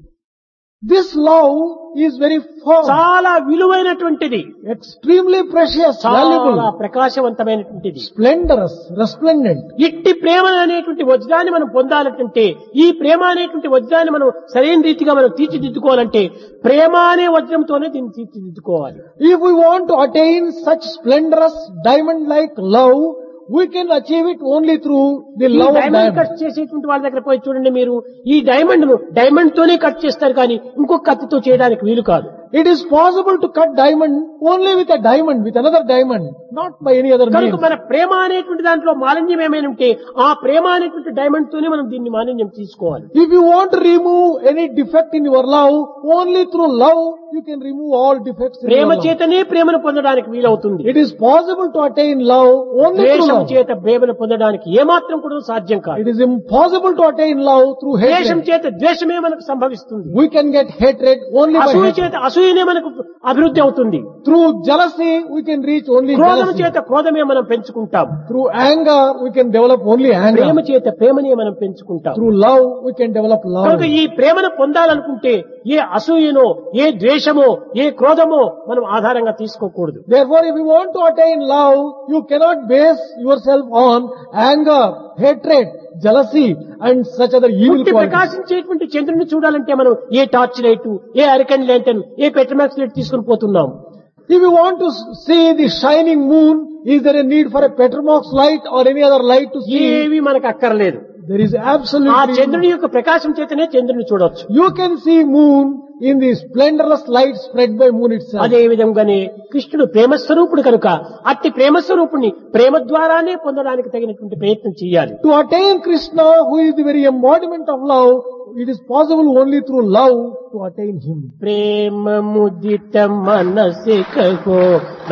B: This love is very firm,
A: చాలా విలువైనటువంటిది,
B: extremely precious,
A: చాలా
B: valuable,
A: ప్రకాశవంతమైనటువంటిది.
B: splendorous, resplendent.
A: ఇట్టి ప్రేమ అనేటువంటి వజ్రాన్ని మనం పొందాలంటే, ఈ ప్రేమ అనేటువంటి వజ్రాన్ని మనం సరైన రీతిగా మనం తీర్చిదిద్దుకోవాలంటే ప్రేమ అనే వజ్రంతోనే దీన్ని తీర్చిదిద్దుకోవాలి.
B: If we want to attain such splendorous diamond-like love, we can achieve it only through the
A: ఈ
B: love of
A: diamond
B: diamond.
A: Cut చేసేటువంటి వాళ్ళ దగ్గర పోయి చూడండి మీరు, ఈ డైమండ్ ను డైమండ్ తోనే కట్ చేస్తారు కానీ ఇంకొక కత్తితో చేయడానికి వీలు కాదు.
B: It is possible to cut diamond only with a diamond, with another diamond, not by any other
A: కనుక
B: means.
A: మన ప్రేమ అనేటువంటి దాంట్లో మాలిన్యం ఏమైనా ఉంటే ఆ ప్రేమ అనేటువంటి డైమండ్ తోనే మనం దీన్ని మాలిన్యం తీసుకోవాలి.
B: If you want to remove any defect in your love, only through love you can remove all defects in your
A: Prema
B: love.
A: చేతనే ప్రేమను పొందడానికి వీలవుతుంది.
B: It is possible to attain love only through
A: ద్వేషం
B: love.
A: చేత ప్రేమను పొందడానికి ఏమాత్రం కూడా సాధ్యం కాదు.
B: It is impossible to attain love through
A: ద్వేషం
B: hatred.
A: చేత ద్వేషమే మనకు సంభవిస్తుంది.
B: We can get hatred only by
A: అసూయ
B: hatred.
A: చేత అసూయనే మనకు అభివృద్ధి అవుతుంది.
B: Through jealousy we can reach only
A: క్రోధం
B: jealousy.
A: చేత క్రోధమే మనం పెంచుకుంటాం.
B: Through anger we can develop only
A: Prema
B: anger.
A: చేత ప్రేమనే మనం పెంచుకుంటాం.
B: Through love we can develop love.
A: కనుక ఈ ప్రేమను పొందాలనుకుంటే ఏ అసూయనో, ఏ ద్వేషమో, ఏ క్రోధమో మనం ఆధారంగా తీసుకోకూడదు.
B: Therefore, if you want to attain love, you cannot base yourself on anger, hatred, jealousy and such other evil
A: పుట్టి
B: qualities.
A: ప్రకాశించేటువంటి చంద్రుని చూడాలంటే మనం ఏ టార్చ్ లైట్, ఏ అరికన్ ల్యాంటర్న్, ఏ పెట్రోమాక్స్ లైట్ తీసుకుని పోతున్నాం.
B: If you want to see the shining moon, is there a need for a Petromax light or any other light to see?
A: ఏవి మనకు అక్కర్లేదు.
B: There is
A: ఆ
B: absolutely
A: చంద్రుని యొక్క ప్రకాశం చేతనే చంద్రుని చూడొచ్చు.
B: You can see moon in the splendorous light spread by moon itself.
A: అదే విధంగానే కృష్ణుడు ప్రేమస్వరూపుడు కనుక అట్టి ప్రేమస్వరూపుణ్ణి ప్రేమ ద్వారానే పొందడానికి తగినటువంటి ప్రయత్నం చేయాలి.
B: To attain Krishna, who is the very embodiment of love, it is possible only through love to attain him.
A: ప్రేమ ముదిత మనసే కహో